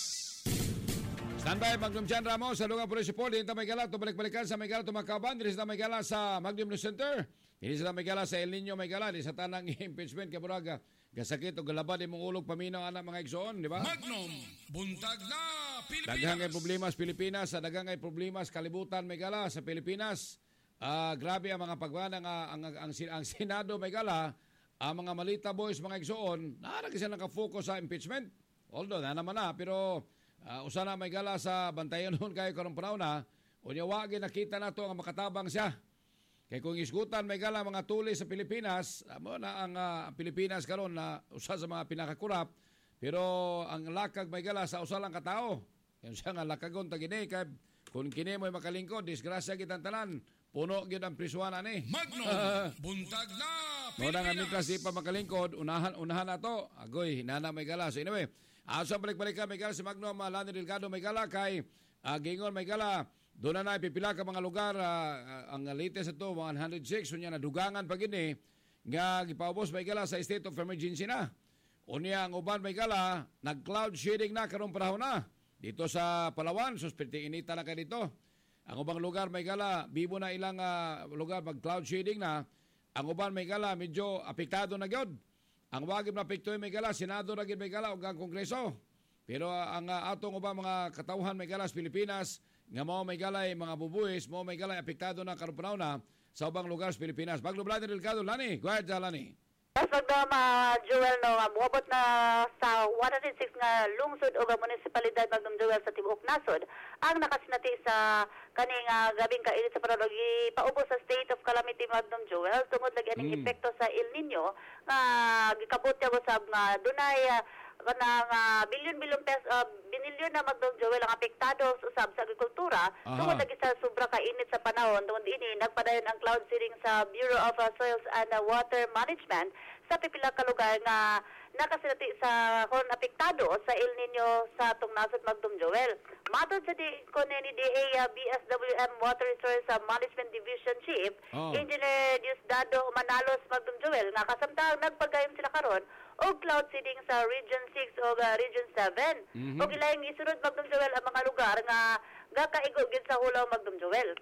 Standby Magnum Jan Ramos sa Lugang Police Report. Dito may gala, balik-balikan sa may gala tumakaban. Dito sa may gala sa Magnum News Center. Dito sa may gala sa El Nino may gala. Dito sa tanang impeachment kaburaga. Gasakit o galabad imong ulog paminaw anak mga igsoon, di ba? Magnum, buntag na Pilipinas. Daghang ay problema sa Pilipinas. Sa daghang ay problema sa kalibutan may gala sa Pilipinas. Uh, grabe ang mga pagwana nga ang, ang, ang, ang Senado may gala. Ang mga malita boys, mga igsoon, naarag sila nakafocus sa impeachment. Although, na naman na, pero uh, usa na may gala sa bantayan noon kayo karong panahon na, unya wagi nakita na to ang makatabang siya. Kaya kung isgutan may gala mga tulis sa Pilipinas, amo na ang uh, Pilipinas karon na usa sa mga pinakakurap, pero ang lakag may gala sa usa lang katao. Yan siya nga lakagon tagini kay kung kini mo'y makalingkod, disgrasya kitang tanan, puno gyud ang prisuan ani. Magnum, buntag na Muna nga Pilipinas. mitras di pa makalingkod, unahan unahan na to. Agoy, hinana may gala. So anyway, asa balik-balik ka may gala si Magnum uh, Lani Delgado may gala kay uh, Gingon may gala. Doon na na ipipila ka mga lugar uh, ang latest ito one oh six unya na dugangan pa gini nga gipaubos may gala sa state of emergency na. Unya ang uban may gala nag-cloud shedding na karong panahon na. Dito sa Palawan, suspirti inita na ka dito. Ang ubang lugar may gala, bibo na ilang uh, lugar mag-cloud shedding na. Ang uban may gala, medyo apektado na gyud. Ang wagib na apekto may gala, Senado na gyud may gala ug ang Kongreso. Pero uh, ang uh, atong ubang mga katawhan may gala sa Pilipinas, nga mo may gala mga bubuhis, mo may gala apektado na karon panahon na sa ubang lugar sa Pilipinas. Baglo Lani Delgado, Lani, go ahead Lani. Yes, Magdom, uh, Joel, no, uh, buhabot na sa one oh six nga lungsod o munisipalidad Magdom Joel sa Tibuok Nasod ang nakasinati sa kaning uh, gabing kainit sa panahon ipaubos sa state of calamity Magdom Joel tungod lagi aning Mm. epekto sa El Nino nga gikabot ya usab nga dunay uh, kanang uh, bilyon-bilyon peso uh, binilyon na Magdom Joel ang apektado usab sa agrikultura Aha. tungod lagi sa sobra kainit sa panahon tungod ini nagpadayon ang cloud seeding sa Bureau of uh, Soils and uh, Water Management sa pipila ka lugar nga nakasinati sa kon apektado sa El Nino sa atong nasod Magdom Joel. Matod sa di ko ni D A uh, B S W M Water Resource uh, Management Division Chief Oh. Engineer Diosdado Manalos Magdom Joel nga kasamtang nagpagayon sila karon og cloud seeding sa Region six o uh, Region seven. Mhm. Og ilayong isunod Magdom Joel ang mga lugar nga gakaigo gid sa hulaw Magdom Joel.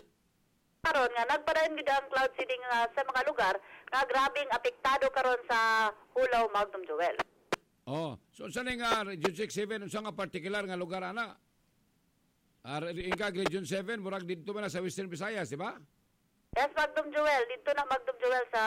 Karon nga nagpadayon gid ang cloud seeding uh, sa mga lugar nga grabing apektado karon sa hulaw Magdom Joel. Oh, so saan nga Region six seven unsa nga particular nga lugar ana? Ah, ingka Region seven murag dito man na sa Western Visayas, di ba? Yes, Magdum Joel. Dito na Magdum Joel sa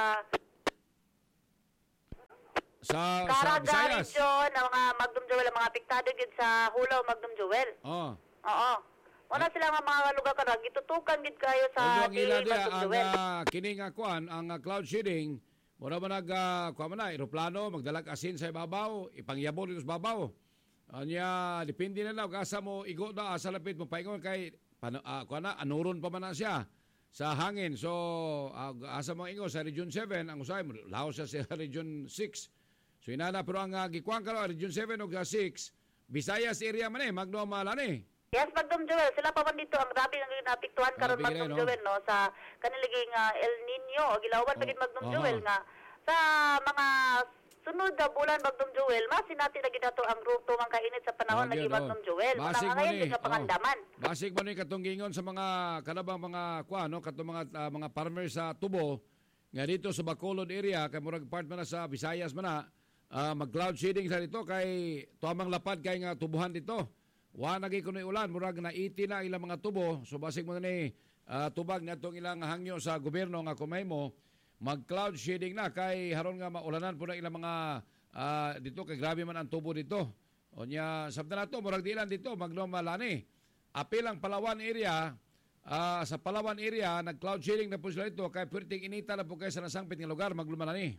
Sa sa Caraga Visayas. region, ang mga Magdum Joel, ang mga apektado gid sa Hulaw, Magdum Joel. Oh. Oo. Wala sila nga mga lugar karon gitutukan gid kayo sa Although ang ila dili dia Magdum ang Joel. uh, kini nga kuan ang uh, cloud seeding mura man nag uh, kuan man na eroplano magdalag asin sa ibabaw ipangyabon dito sa babaw. Anya depende na lang kung asa mo igo na asa lapit mo paingon kay pan, uh, kuan na anuron pa man na siya sa hangin. So uh, asa mo ingo sa Region seven ang usay mo laho siya sa Region six. So inana pero ang uh, gikuan karo Region seven ug six Visayas area man eh magno malani. Yes, Magdum Joel, sila pa man dito ang grabe nga napiktuhan karon Grabe Magdum gid, no? Joel no sa kaniliging uh, El Nino o gilawan pa gid Magdum Oh, Joel aha. nga sa mga sunod na bulan Magdum Joel, mas sinati na gid nato ang ruto ang kainit sa panahon Oh, lagi gyud, oh. Magdum Joel. Muna Basig nga mo ngayon ni, gid nga oh. pangandaman. Basig mo ni katong gingon sa mga kanabang mga kuan no katong mga ah, mga farmers sa tubo nga dito sa Bacolod area kay murag part man na sa Visayas man na ah, mag cloud seeding sa dito kay tuamang lapad kay nga tubuhan dito. Wa nagi kuno ulan murag na iti na ilang mga tubo so basig mo na ni ah, tubag natong ilang hangyo sa gobyerno nga kumay mo mag cloud seeding na kay haron nga maulanan po na ilang mga ah, dito kay grabe man ang tubo dito. Onya sabta nato murag dilan dito magnomalani. Apil ang Palawan area ah, sa Palawan area nag cloud seeding na po sila dito kay perting inita na po kayo sa nasangpit nga lugar maglumalani.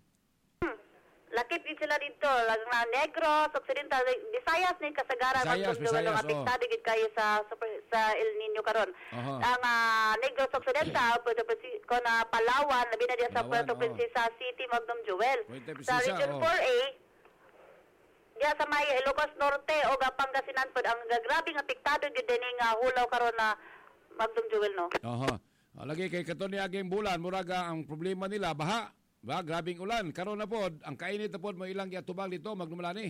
Lakip gid sila dito, lang na Negros, Occidental, Visayas ni kasagaran Visayas, Magdum Joel Visayas, ang oh. apektado gid kayo sa super- sa El Nino karon. Aha. Ang ah, Negros Occidental, Puerto Princesa, na Palawan, labi na diya sa Palawan, Puerto oh. Princesa City, Magdum Joel. Puerto Sa Princesa, Region oh. four A, diya sa may Ilocos Norte o Pangasinan pod ang grabing apektado gid dinhi nga hulaw karon na Magdum Joel no. Aha. Ah, Lagi kay katon ni aging bulan muraga ang problema nila baha. Ba grabing ulan karon na pod ang kainit na pod mo ilang giatubang dito maglumalani.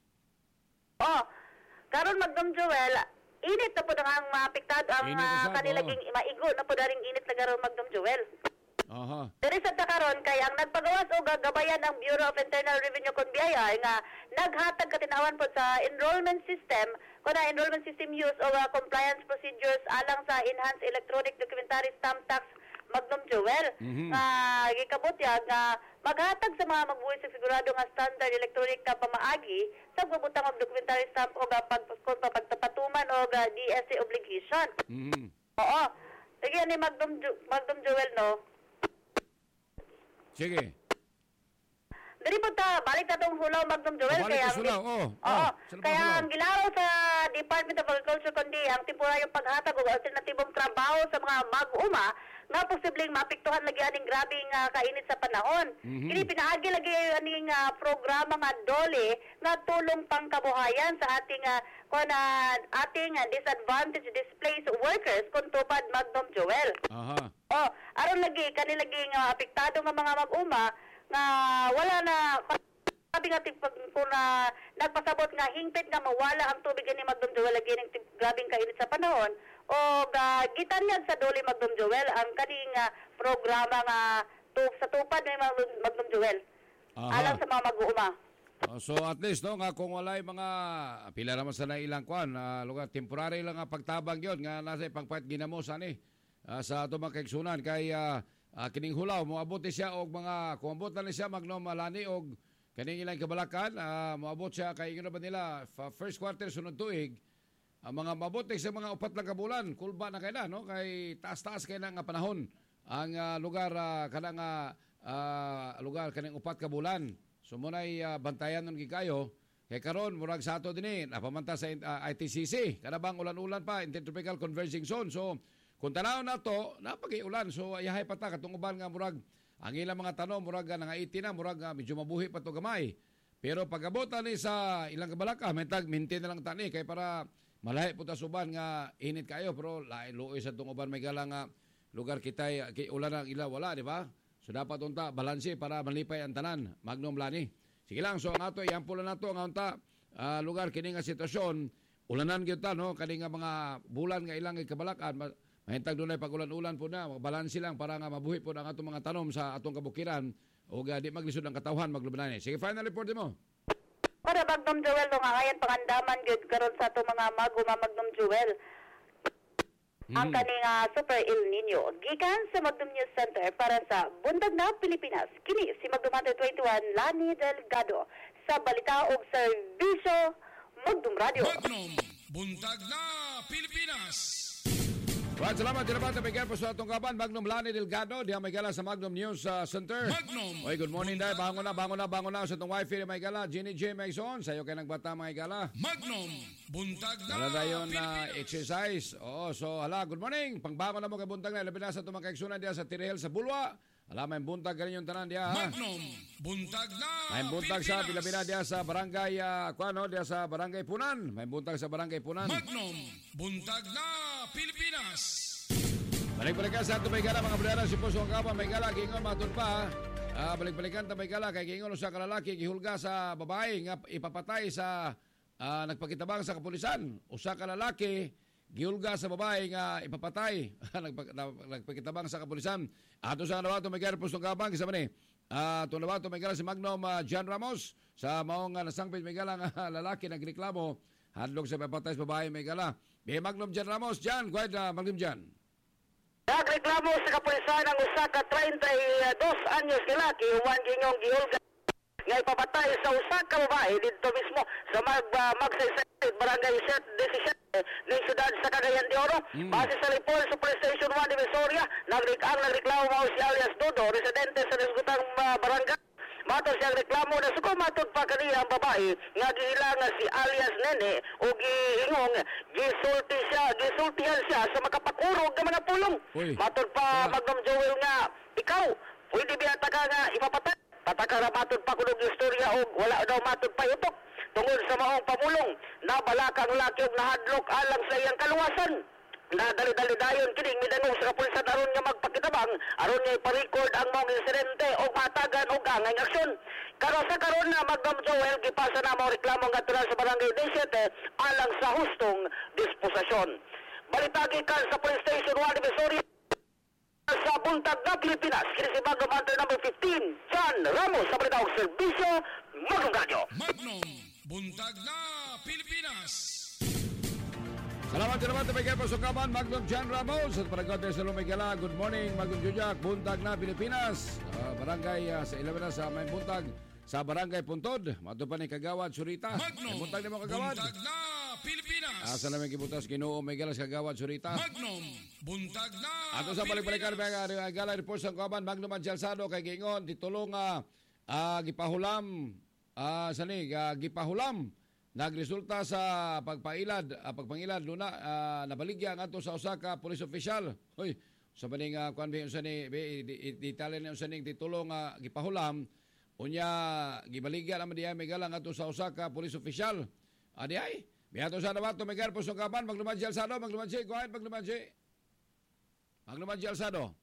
Oh, karon Magdum Joel, init na po ang mga apektado ang Init uh, usab, kanilaging maigo na po daring init na karon Magdum Joel. Aha. Diri sa karon kay ang nagpagawas o gagabayan ng Bureau of Internal Revenue kon B I R nga naghatag katinawan po sa enrollment system kuna enrollment system use o uh, compliance procedures alang sa enhanced electronic documentary stamp tax Magdum Joel Mhm. nga gikabot ya nga maghatag sa mga magbuhi sa sigurado nga standard electronic na pamaagi sa pagbutang og documentary stamp o ga pag kung pagtapatuman o ga D S A obligation. Mhm. Oo. Sige ni Magdum Jo- Magdum Joel no. Sige. Dili po ta, balik na tong hulaw Magdum Joel. Oh, balik kaya sa hulaw, oh. Oo. Oh, sa Kaya hulaw. ang gilaraw sa Department of Agriculture kundi ang temporaryong paghatag og alternatibong trabaho sa mga mag-uma nga posibleng maapektuhan lagi aning grabing uh, kainit sa panahon. Mhm. Kini pinaagi lagi aning uh, programa nga dole nga tulong pangkabuhayan sa ating uh, kun uh, ating uh, disadvantaged displaced workers kung tupad Magdum Joel. Aha. Oh, aron lagi kanilaging uh, apektado nga mga mag-uma nga wala na sabi nga tip kung na nagpasabot nga hingpit nga mawala ang tubig ni Magdum Joel lagi ng tip- grabing kainit sa panahon o uh, gitanyag sa duli Magdum Joel ang kaning uh, programa nga tup sa tupad ni Magdum- Magdum Joel Aha. alang sa mga mag-uuma. Oh, so at least no nga kung walay mga pila naman sa na ilang kwan uh, lugar temporary lang nga pagtabang yon nga nasa ipangpait ginamosan eh ah, sa ato mga kaigsunan kay ah, ah, kining hulaw moabot ni siya og mga kung abot na ni siya magnomalani og kaning ilang kabalakan ah, moabot siya kay ingno ba nila fa- first quarter sunod tuig ang mga mabuti sa mga upat lang ka bulan kulba na kay na no kay taas-taas kay na nga panahon ang ah, lugar uh, kanang ah, ah, lugar kaning upat ka bulan. So muna'y uh, bantayan nun gikayo. Kaya karon murag sa ato din eh, napamanta sa uh, I T C C. Kanabang ulan-ulan pa, Intertropical Converging Zone. So kung tanaw na to, napag-iulan. So ayahay pa ta, katong uban nga murag, ang ilang mga tanong, murag nga nangaiti na, murag nga medyo mabuhi pa to gamay. Pero pag-abota ni sa ilang kabalaka, may tag, maintain na lang tani. Kaya para malahi po ta suban nga init kayo. Pero lain luoy sa itong uban may galang nga lugar kitay, ulan ang ilaw, wala, di ba? So dapat unta balanse para malipay ang tanan Magnom Lani. Sige lang so ang ato yan pula nato ang unta uh, lugar kini nga sitwasyon ulanan gyud ta no kani nga mga bulan nga ilang ikabalakan ma- mahintag dunay pag-ulan-ulan po na balanse lang para nga mabuhi po ang atong mga tanom sa atong kabukiran o uh, di maglisod ang katawhan maglubnani. Sige final report mo. O para Magnum Joel no nga ngayon pangandaman gyud karon sa ato mga maguma Magnum Joel. Mm. Ang kaning uh, Super El Nino gikan sa Magnum News Center para sa Buntag na Pilipinas. Kini si Magnum Hunter twenty-one Lani Delgado sa balita ug serbisyo Magnum Radio. Magnum, Buntag na Pilipinas. Well, salamat din naman. Tabigyan po sa atong kaban. Magnum Lani Delgado. Diyan may gala sa Magnum News uh, Center. Magnum. Oy, good morning dahil. Bangon na, bangon na, bangon na. Sa itong wifi na may gala. Jenny J. Maison. Sa'yo kayo nagbata mga gala. Magnum, Buntag na Wala dayon na Pilipinas. exercise. Oo, so hala, good morning. Pangbangon na mo kay buntag na. Labi na sa itong mga kaigsunan diyan sa Tirihel sa Bulwa. Hala, may buntag ka rin yung tanan diyan. ha? Magnum, Buntag na May buntag sa Pilipinas. Pilapina diyan sa barangay, uh, kuano, diyan sa barangay Punan. May buntag sa barangay Punan. Magnum, Buntag na Pilipinas. Balik-balikan sa ato may gala, mga brada, si Puso ang Kapa, may gala, gingon, matun pa. Ah, balik-balikan ta may gala, kay gingon sa kalalaki, gihulga sa babae, nga ipapatay sa ah, nagpakitabang sa kapulisan. Usa ka lalaki, gihulga sa babae nga ipapatay, Nagpa- na- nagpakitabang sa kapulisan. Ato sa nawato may gala, Puso ang Kapa, kisama ni. Ah, ito nawato may gala si Magnum uh, John Ramos, sa maong uh, nasangpit may gala nga lalaki, nagreklamo, hadlok sa papatay sa babae may gala. May Magnum John Ramos, John, go ahead, uh, Magnum John. Nagreklamo sa kapulisan ang usa ka thirty-two anyos nga laki human ginyong gihulga nga ipapatay sa usa ka babae dito mismo sa mag uh, magsaysay barangay seventeen ng siyudad sa Cagayan de Oro. Mm. Base sa report sa Police Station one Divisoria, nagrik ang nagreklamo mao si alias Dodo, residente sa nasgutang uh, barangay. Mato siyang reklamo na suko matod pa kaniya ang babae nga gihilangan si alias Nene o gihingong gisulti siya, gisultihan siya sa makapakurog nga mga pulong. Uy. Matod pa Wala. Magnum Joel nga ikaw pwede biya ka nga ipapatay. Tataka ra matod pa kunog istorya og wala daw matod pa utok tungod sa maong pamulong na balakang laki og nahadlok alang sa iyang kaluwasan. Nadali-dali dayon kining midangog sa kapulisan aron nga magpakitabang aron nga ipa-record ang mga insidente o matagan o gangay aksyon. Karo sa karon na Magnum Joel gipasa na mo reklamo nga tulan sa barangay seventeen alang sa hustong disposisyon. Balitagi kan sa Police Station one Divisoria sa Buntag na Pilipinas. Kini si Magnum Hunter number fifteen, John Ramos sa balita og serbisyo Magnum Radio. Magnum, Buntag na Pilipinas. Salamat din naman tabigyan po sa kaban, Magnum John Ramos at paragote sa Lumigala. Good morning, Magnum Jujak, Buntag na Pilipinas. Uh, barangay uh, sa Ilawena sa may buntag sa Barangay Puntod. Mato pa ni Kagawad Surita. May Magnum, buntag ni mo Kagawad. Buntag na Pilipinas. Asa namin kibutas Ginoo may galas Kagawad Surita. Magnum, Buntag na Ato sa balik-balikan mga gala report sa kaban, Magnum Angel Sado kay Gingon titulong nga uh, gipahulam uh, sani uh, gipahulam nagresulta sa pagpailad, uh, pagpangilad luna uh, nabaligya nga sa usa ka police official. Hoy, sa baning uh, kuan bi unsa ni detalye ni unsa ning titulo nga gipahulam unya gibaligya naman diay may gala nga sa usa ka police official. Adi ay, biyato sa nabato may garpo sa kaban, maglumansi Alsado, maglumansi, go ahead maglumansi. Maglumansi Alsado.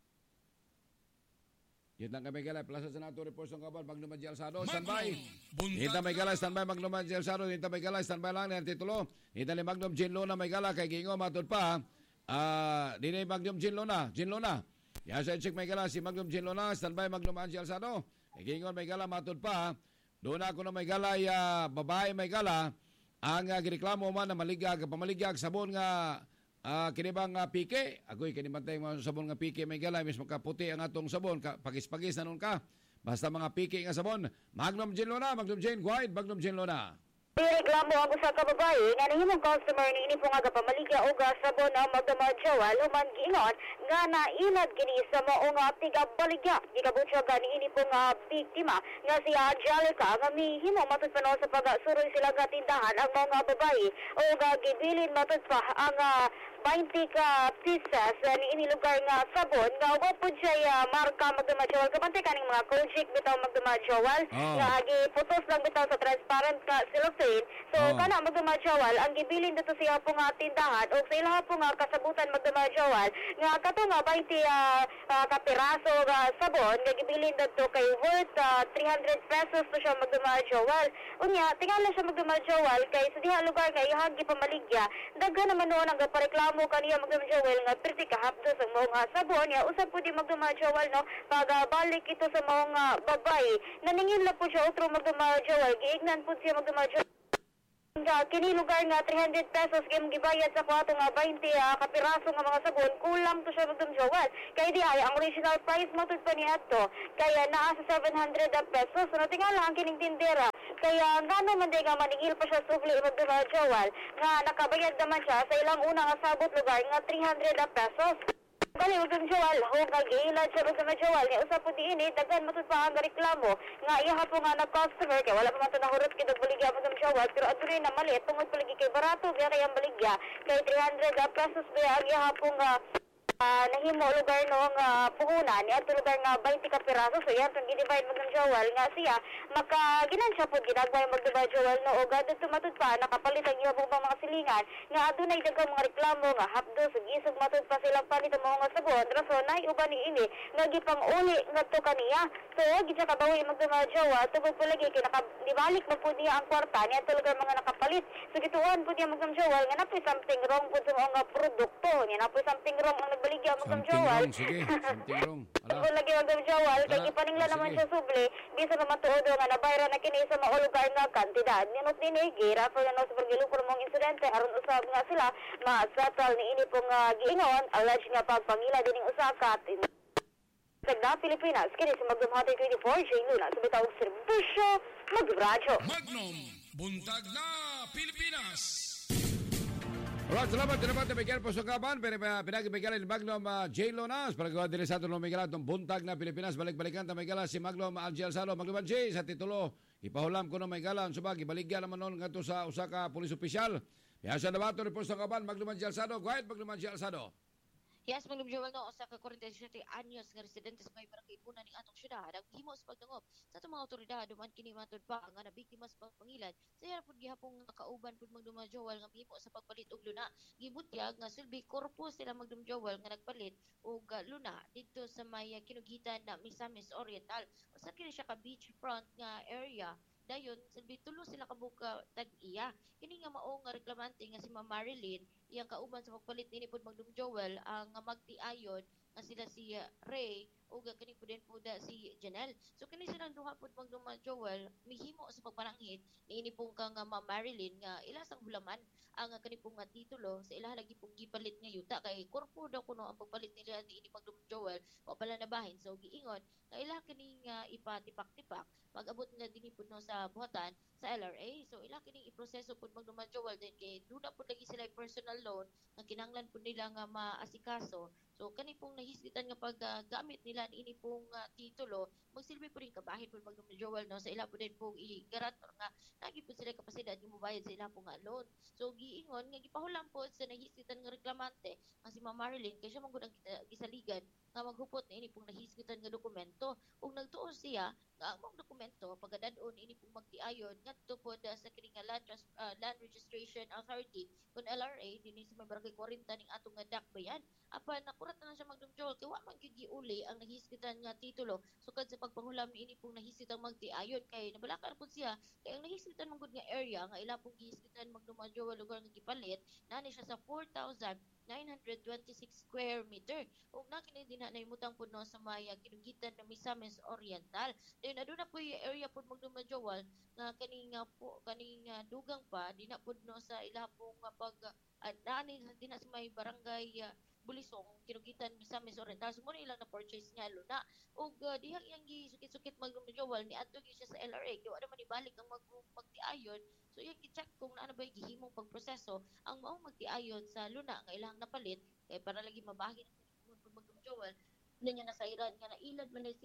Yun lang kami gala, Plaza Senato Report ng Kabal, Magnumansi Alsado, standby. Hita may gala, standby, Magnumansi Alsado, hita may gala, standby lang ng titulo. Hita ni Magnum Gin Luna, may gala, kay Gingo, matod pa. Ah, di na Magnum Gin Luna, Gin Luna. Yan sa check may gala, si Magnum Gin Luna, standby, Magnumansi Alsado. Kay Gingo, may gala, matod pa. Doon ako na may gala, ya, babae may gala, ang uh, gireklamo man na maligag, pamaligag, sabon nga, Ah, uh, kini bang uh, pike? Agoy kini bantay mga sabon nga pike may gala mis makaputi ang atong sabon ka pagis-pagis nanon ka. Basta mga pike nga sabon. Magnum Gin Luna, Magnum Gin Guide, Magnum Gin Luna. Reklamo ang usa ka babae nga nahimong customer ni ini po nga gapamaligya og sabon na magdamadsyawa luman giingon nga nailad kini sa mao nga tigabaligya. Gikabutyag ni ini po nga biktima nga si Angelica nga mihimo matud pa no sa pagsuroy sila nga tindahan ang mga babae o nga gibilin matud pa ang uh, twenty ka pieces uh, ni ini lugar nga sabon nga ugo po siya uh, marka magdamadsyawa kapantay kaning mga Kojic bitaw magdamadsyawa Oh. nga giputos lang bitaw sa transparent ka cellophane gasolin. So Oh. kana magdumadyawal ang gibilin dito siya po nga tindahan o sa ilaha po nga kasabutan magdumadyawal nga kato nga twenty uh, uh, kapiraso nga sabon nga gibilin dito kay worth uh, three hundred pesos to siya magdumadyawal. Unya tingala siya magdumadyawal kay sa diha lugar nga ihagi pamaligya daghan naman noon ang pareklamo kaniya magdumadyawal nga perti kahapdo sa mga sabon ya usab po di magdumadyawal no pagabalik ito sa mga babae naningin la po siya otro magdumadyawal giignan po siya magdumadyawal nga kini lugar nga three hundred pesos kay gibayad sa kwarto nga twenty uh, kapiraso nga mga sabon kulang to siya magdumjawal kay di ay ang original price mo tud pa niadto kaya naa sa seven hundred pesos no tingala ang kining tindera kaya ngano man di nga maningil pa siya subli magdumjawal nga nakabayad naman siya sa ilang una nga sabot lugar nga three hundred pesos. Kali udang jawal, ho kag-iilad siya sa jawal. Nga usap po di ini, daghan matud pa ang reklamo. Nga iya po nga nag-customer, kaya wala pa man ito nahurot kitag baligya po ng jawal. Pero ato rin na mali, tungod palagi kay barato, kaya kayang baligya. Kay three hundred pesos ba ang iya po nga uh, nahimo lugar no nga puhunan. Ni ato lugar nga twenty ka piraso. So yan, itong gidivide mo ng jawal. Nga siya, makaginan siya po, ginagway mag-divide jawal no. O gado tumatud pa, nakapalit ang iya po mga silingan. Nga adunay dagang mga reklamo nga hapdo, sugisog matud pa silang palit ang mga sabon. Rason, nay uban ni ini, nga gipang uli nga to kaniya. So, gitsa kabawi magdumadyawa, tugod po lagi, kaya nakabalik mo po niya ang kwarta, niya talaga mga nakapalit. So, gituan po niya magdamjawal, nga napoy something wrong po sa mga produkto. Nga napoy something wrong ang nagbaligya Something magdamjawal. wrong, sige. Something wrong. Ala. Tugod lagi magdamjawal, kay Ala. ipaningla Ah, naman sige. siya subli, bisa naman tuodo nga nabayra na kini sa mga lugar nga kantidad. Ninot din eh, gira pa na sa pagilupor mong insidente, aron usab nga sila, ma-settle ni ini pong uh, giingon, alleged nga pagpangila din ng usakat. Sagda Pilipinas, kini si Magnum Hotay twenty-four, Jane Luna, sa bitawag serbisyo, mag-radyo. Magnum, buntag na Pilipinas. Alright, salamat. Salamat na Miguel po sa kaban. Pero pinag-ibigalan ni Magnum uh, Jane Lonas. Palagawa din sa atin ng Miguel itong buntag na Pilipinas. Balik-balikan na Miguel si Magnum Algie Alzado. Magnum Algie sa titulo. Ipahulam ko ng Miguel. Subag, ibaligyan naman noon nga sa Osaka Police Official. Kaya sa nabato rin po sa kaban. Magnum Algie Alzado. Go ahead, Magnum Algie Alzado. Yes, magdumjawal no sa ka forty-seven anyos nga residente sa may barangay Punan ning atong syudad ang himo sa pagdangop sa atong mga otoridad duman kini matud pa nga nabiktima sa pagpangilad sa iya pud gihapon nga kauban pud magdumjawal nga himo sa pagpalit og luna gibutyag nga sulbi korpus sila magdumjawal nga nagpalit og uh, luna didto sa may uh, kinugitan na Misamis Oriental usa kini siya ka beachfront nga area dayon sulbi tulo sila kabuka tag-iya kini nga mao nga reklamante nga si Ma'am Marilyn iyang kauban sa pagpalit nini pud magdumjawal ang uh, magtiayon nga sila si uh, Ray o kani po din po da si Janelle. So kani silang duha pud magdumjawal mihimo sa pagpananghit niini pong kang uh, Ma'am Marilyn nga ilasang hulaman ang uh, kani pong uh, titulo sa ilaha lagi pong gipalit nga yuta kay korpo daw kuno ang pagpalit nila niini magdumjawal wa pala nabahin so giingon nga ilaha kini nga ipatipak-tipak pag-abot na dinhi pud no sa buhatan sa L R A. So ila kining iproseso pud magdumjawal din kay duda pud lagi sila personal loan nga kinahanglan pud nila nga maasikaso. So kani pong nahisgitan nga paggamit uh, nila ini pong uh, titulo magsilbi po rin kabahin pud magdumjawal no sa ila pud din pong i-garantor nga nagi pud sila kapasidad nga mobayad sa ila pong nga loan. So giingon nga gipahulam po sa nahisgitan nga reklamante nga si Ma'am Marilyn kay siya man gud ang gisaligan nga maghupot na ini pong nahisgitan nga dokumento ug nagtuo siya nga ang mga dokumento pagdadon ini pong magtiayon ngadto pod uh, sa kini nga land, Trans- uh, land registration authority kun L R A dinhi sa may barangay forty ning atong nga dakbayan apan nakurat na siya magdumjawal kay wa man gyud giuli ang nahisgitan nga titulo sukad sa pagpangulam ni ini pong nahisgitang magtiayon kay nabalakan pud siya kay ang nahisgitan mong gud nga area nga ila pong gihisgitan magdumjawal lugar nga gipalit nani siya sa four thousand nine hundred twenty-six square meter ug na kini din na imutang pud no sa may uh, kinugitan na Misamis Oriental dayon aduna po yung area pud magdumjawal nga kaning uh, po kaning uh, dugang pa di na pud no sa ila pong uh, pag uh, nani din na sa may barangay uh, Bulisong kinugitan Misamis Oriental so mo ilang na purchase nga luna ug uh, dihang iyang gisukit-sukit magdumjawal ni adto gyud siya sa L R A kay wala man ibalik ang mag magtiayon so iyang gi-check kung naano ba gihimong pagproseso ang maong magtiayon sa luna nga ilang napalit kay para lagi mabahin ang magdumjawal niya na sa iran nga nailad man na siya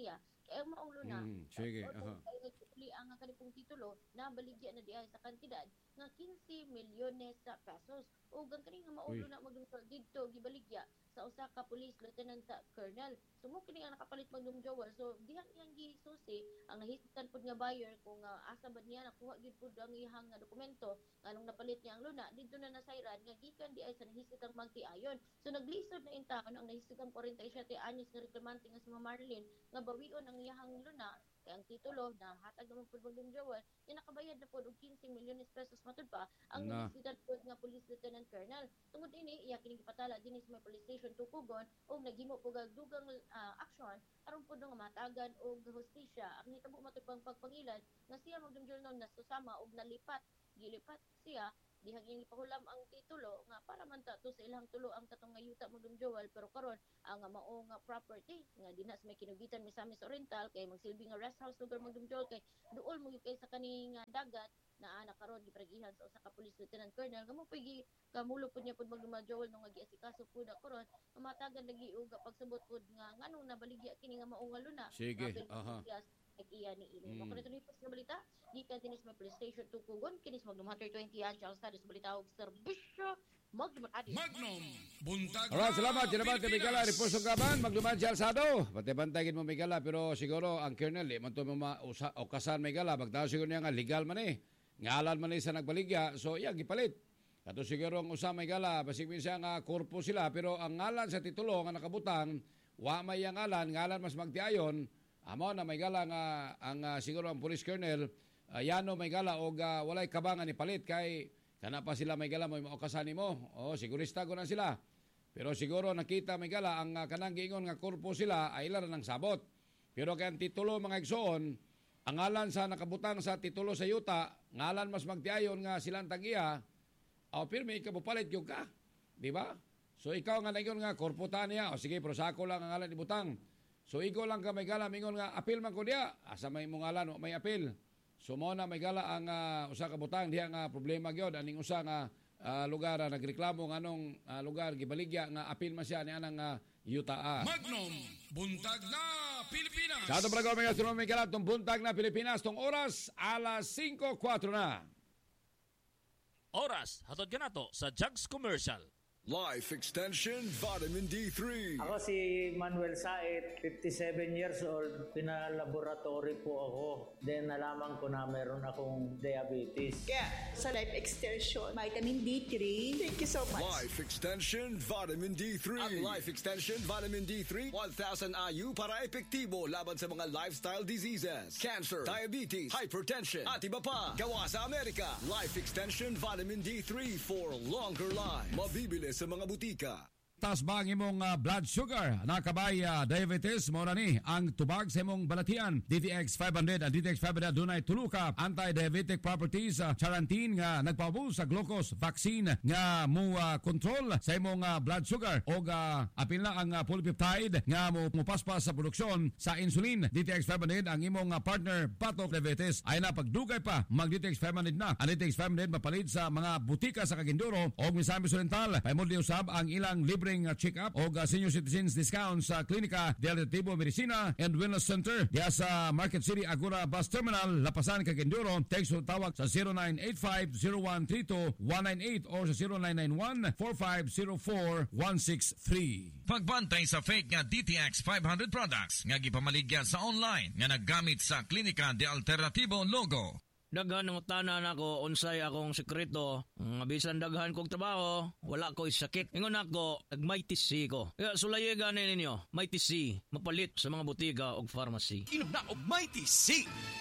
kaya maulo na. Mm, sige, At, aha. uli ang kanipong titulo na baligya na diay sa kantidad nga fifteen milyones sa pesos. O gang kani nga maulo Uy. na magdumjol didto gibaligya sa usa ka police lieutenant sa colonel. So mo kini ang nakapalit magdumjol. So dihan iyang gisusi ang nahistan pud nga buyer kung uh, asa ba niya nakuha gid pud ang ihang nga dokumento anong napalit niya ang luna didto na nasayran nga gikan diay sa nahisitang magtiayon. So naglisod na intawon ang nahisitang forty-seven anyos nga reklamante nga si Ma'am Marlene nga bawion ang iyang luna kay ang titulo na hatag naman pud magdum jawal nga nakabayad na pud og fifteen milyones pesos matud pa ang Na. nahisitang pud nga police lieutenant colonel. Tungod ini iya kini gipatala dinhi sa may police station Tukugon og naghimo pug og dugang uh, aksyon aron pud nga matagan og hustisya. Ang hitabo matud pang pagpangilan nga siya magdum jawal na susama og nalipat gilipat siya dihang iyang ipahulam ang titulo nga para man ta to sa ilang tulo ang katong nga yuta mo dumjowal pero karon ang nga mao nga property nga dinas may kinugitan Misamis Oriental kay magsilbi nga rest house lugar mo dumjowal kay duol mo kay sa kani nga dagat na ana karon gipragihan sa usa ka police lieutenant colonel nga mo pigi kamulo pud niya pud magdumjowal nung giasikaso pud karon matagan lagi og pagsabot pud nga nganong nabaligya kini nga mao nga luna. Sige, aha. Nag-iya ni Ili. Mm. Kung ito nipos na balita, di ka tinis may PlayStation two Kugon, kinis Magnum Hunter twenty yan, Charles Tados balita og serbisyo, Magnum Adi. Magnum, buntag na Alright, salamat. Sinabat kay Migala. Pilipinas. Repulsong kaban. Magduman si Alsado. Pati-bantagin mo Migala. Pero siguro ang kernel, eh, man ito o kasan Migala. Bagtao siguro niya nga legal man eh. Ngalan man eh sa nagbaligya. So, yeah, gipalit. Kato siguro ang usa Migala. Basig minsan nga korpo sila. Pero ang ngalan sa titulo nga nakabutang, wa may ang ngalan, ngalan mas magtiayon. Amo na may gala nga ang uh, siguro ang police colonel uh, yano may gala og uh, walay kabangan ni palit kay kana pa sila may gala mo maokasani mo. Oh, sigurista ko na sila. Pero siguro nakita may gala ang uh, kanang giingon nga korpo sila ay ila nang sabot. Pero kay ang titulo mga igsoon, ang ngalan sa nakabutang sa titulo sa yuta, ngalan mas magtiayon nga silang tagiya. O pirmi ikaw palit gyud ka. Di ba? So ikaw nga naingon nga korpo ta niya. O sige, pero sako lang ang ngalan ni butang. So ikaw lang ka may gala mingon nga apil man ko diya asa may mungalan o may apil. So mo na may gala ang uh, usa ka butang diha nga problema gyud aning usa nga uh, lugar uh, nagreklamo nganong uh, lugar gibaligya nga apil man siya ni anang uh, yuta. Magnum, buntag na Pilipinas. Sa atong programa mga sunod may gala tong buntag na Pilipinas tong oras alas cinco four na. Oras hatod kanato sa Jugs Commercial. Life Extension Vitamin D three. Ako si Manuel Saet, fifty-seven years old. Pinalaboratory po ako. Then nalaman ko na meron akong diabetes. Kaya sa Life Extension, Vitamin D three. Thank you so much. Life Extension Vitamin D three. Ang Life Extension Vitamin D three, one thousand I U para epektibo laban sa mga lifestyle diseases, cancer, diabetes, hypertension, at iba pa. Gawa sa Amerika. Life Extension Vitamin D three for longer life. Mabibili sa mga butika. Taas ba ang imong uh, blood sugar? Nakabay uh, diabetes mo na ni ang tubag sa imong balatian. D T X five hundred at D T X five hundred dunay tulo ka anti-diabetic properties uh, charantin nga nagpabuo sa glucose vaccine nga mo uh, control sa imong uh, blood sugar o uh, apil na ang uh, polypeptide nga mo mupaspas sa produksyon sa insulin. D T X five hundred ang imong uh, partner patok diabetes ay na pagdugay pa mag D T X five hundred na. Ang D T X five hundred mapalit sa mga butika sa Kaginduro o Misamis Oriental. Paimodli usab ang ilang libreng check-up o uh, senior citizens discount sa Klinika del Retibo Medicina and Wellness Center diya sa Market City Agora Bus Terminal, Lapasan, Caginduro. Text o tawag sa zero nine eight five zero one three two one nine eight or sa zero nine nine one four five zero four one six three. Pagbantay sa fake nga D T X five hundred products nga gipamaligya sa online nga naggamit sa Klinika del Alternativo logo. Daghan ng tanan ako, unsay akong sekreto. Nga bisan daghan kong trabaho, wala ko'y sakit. Ingon ako, nag-mighty C ko. Kaya sulaye gani ninyo, Mighty C, mapalit sa mga butika o pharmacy. Inom na og Mighty C!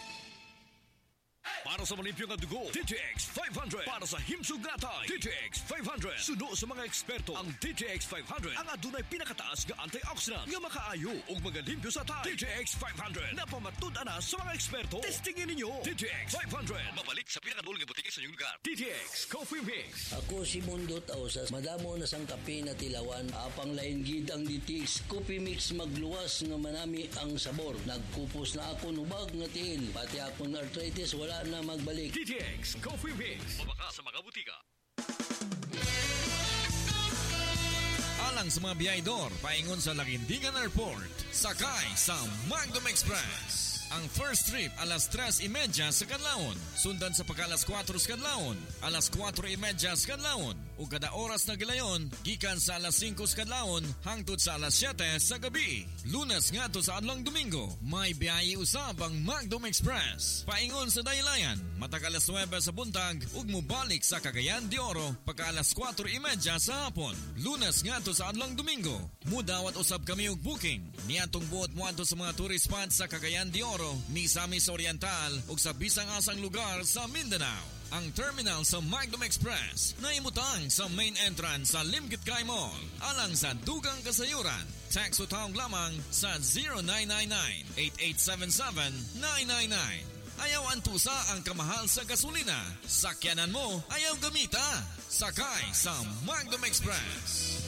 Para sa malimpyo nga dugo, D T X five hundred. Para sa himsugatay, D T X five hundred. Suno sa mga eksperto, ang D T X five hundred ang adunay pinakataas nga antioxidant nga makaayo ug magalimpyo sa tay. D T X five hundred napamatud-an na sa mga eksperto. Testingin ninyo. D T X five hundred mabalik sa pinakadulong nga butika sa inyong lugar. D T X Coffee Mix. Ako si Mundo Tausas, madamo na sang kape na tilawan, apang lain gid ang D T X Coffee Mix magluwas nga manami ang sabor. Nagkupos na ako nubag nga tiil, pati akong arthritis wala na magbalik. D T X Coffee Mix. Mabaka sa mga butika. Alang sa mga biyahedor, paingon sa Laguindingan Airport, sakay sa Magdom Express. Ang first trip alas tres y media sa kadlawon, sundan sa pagka alas kwatro sa kadlawon, alas kwatro y media sa kadlawon, ug kada oras na gilayon gikan sa alas singko sa kadlawon hangtod sa alas siyete sa gabi. Lunes ngadto sa adlong Domingo, may biyahe usab ang Magdom Express. Paingon sa daylayan, matag alas nuwebe sa buntag ug mobalik sa Cagayan de Oro pagka alas kwatro y media sa hapon. Lunes ngadto sa adlong Domingo, mudawat usab kami og booking niadtong buot moadto sa mga tourist spots sa Cagayan de Oro, Misamis Oriental ug sa bisang asang lugar sa Mindanao. Ang terminal sa Magdom Express na imutang sa main entrance sa Limkit Kay Mall. Alang sa dugang kasayuran, text o tawag lamang sa zero nine nine nine, eight eight seven seven, nine nine nine. Ayaw antusa ang kamahal sa gasolina. Sakyanan mo, ayaw gamita. Sakay sa Magdom Express.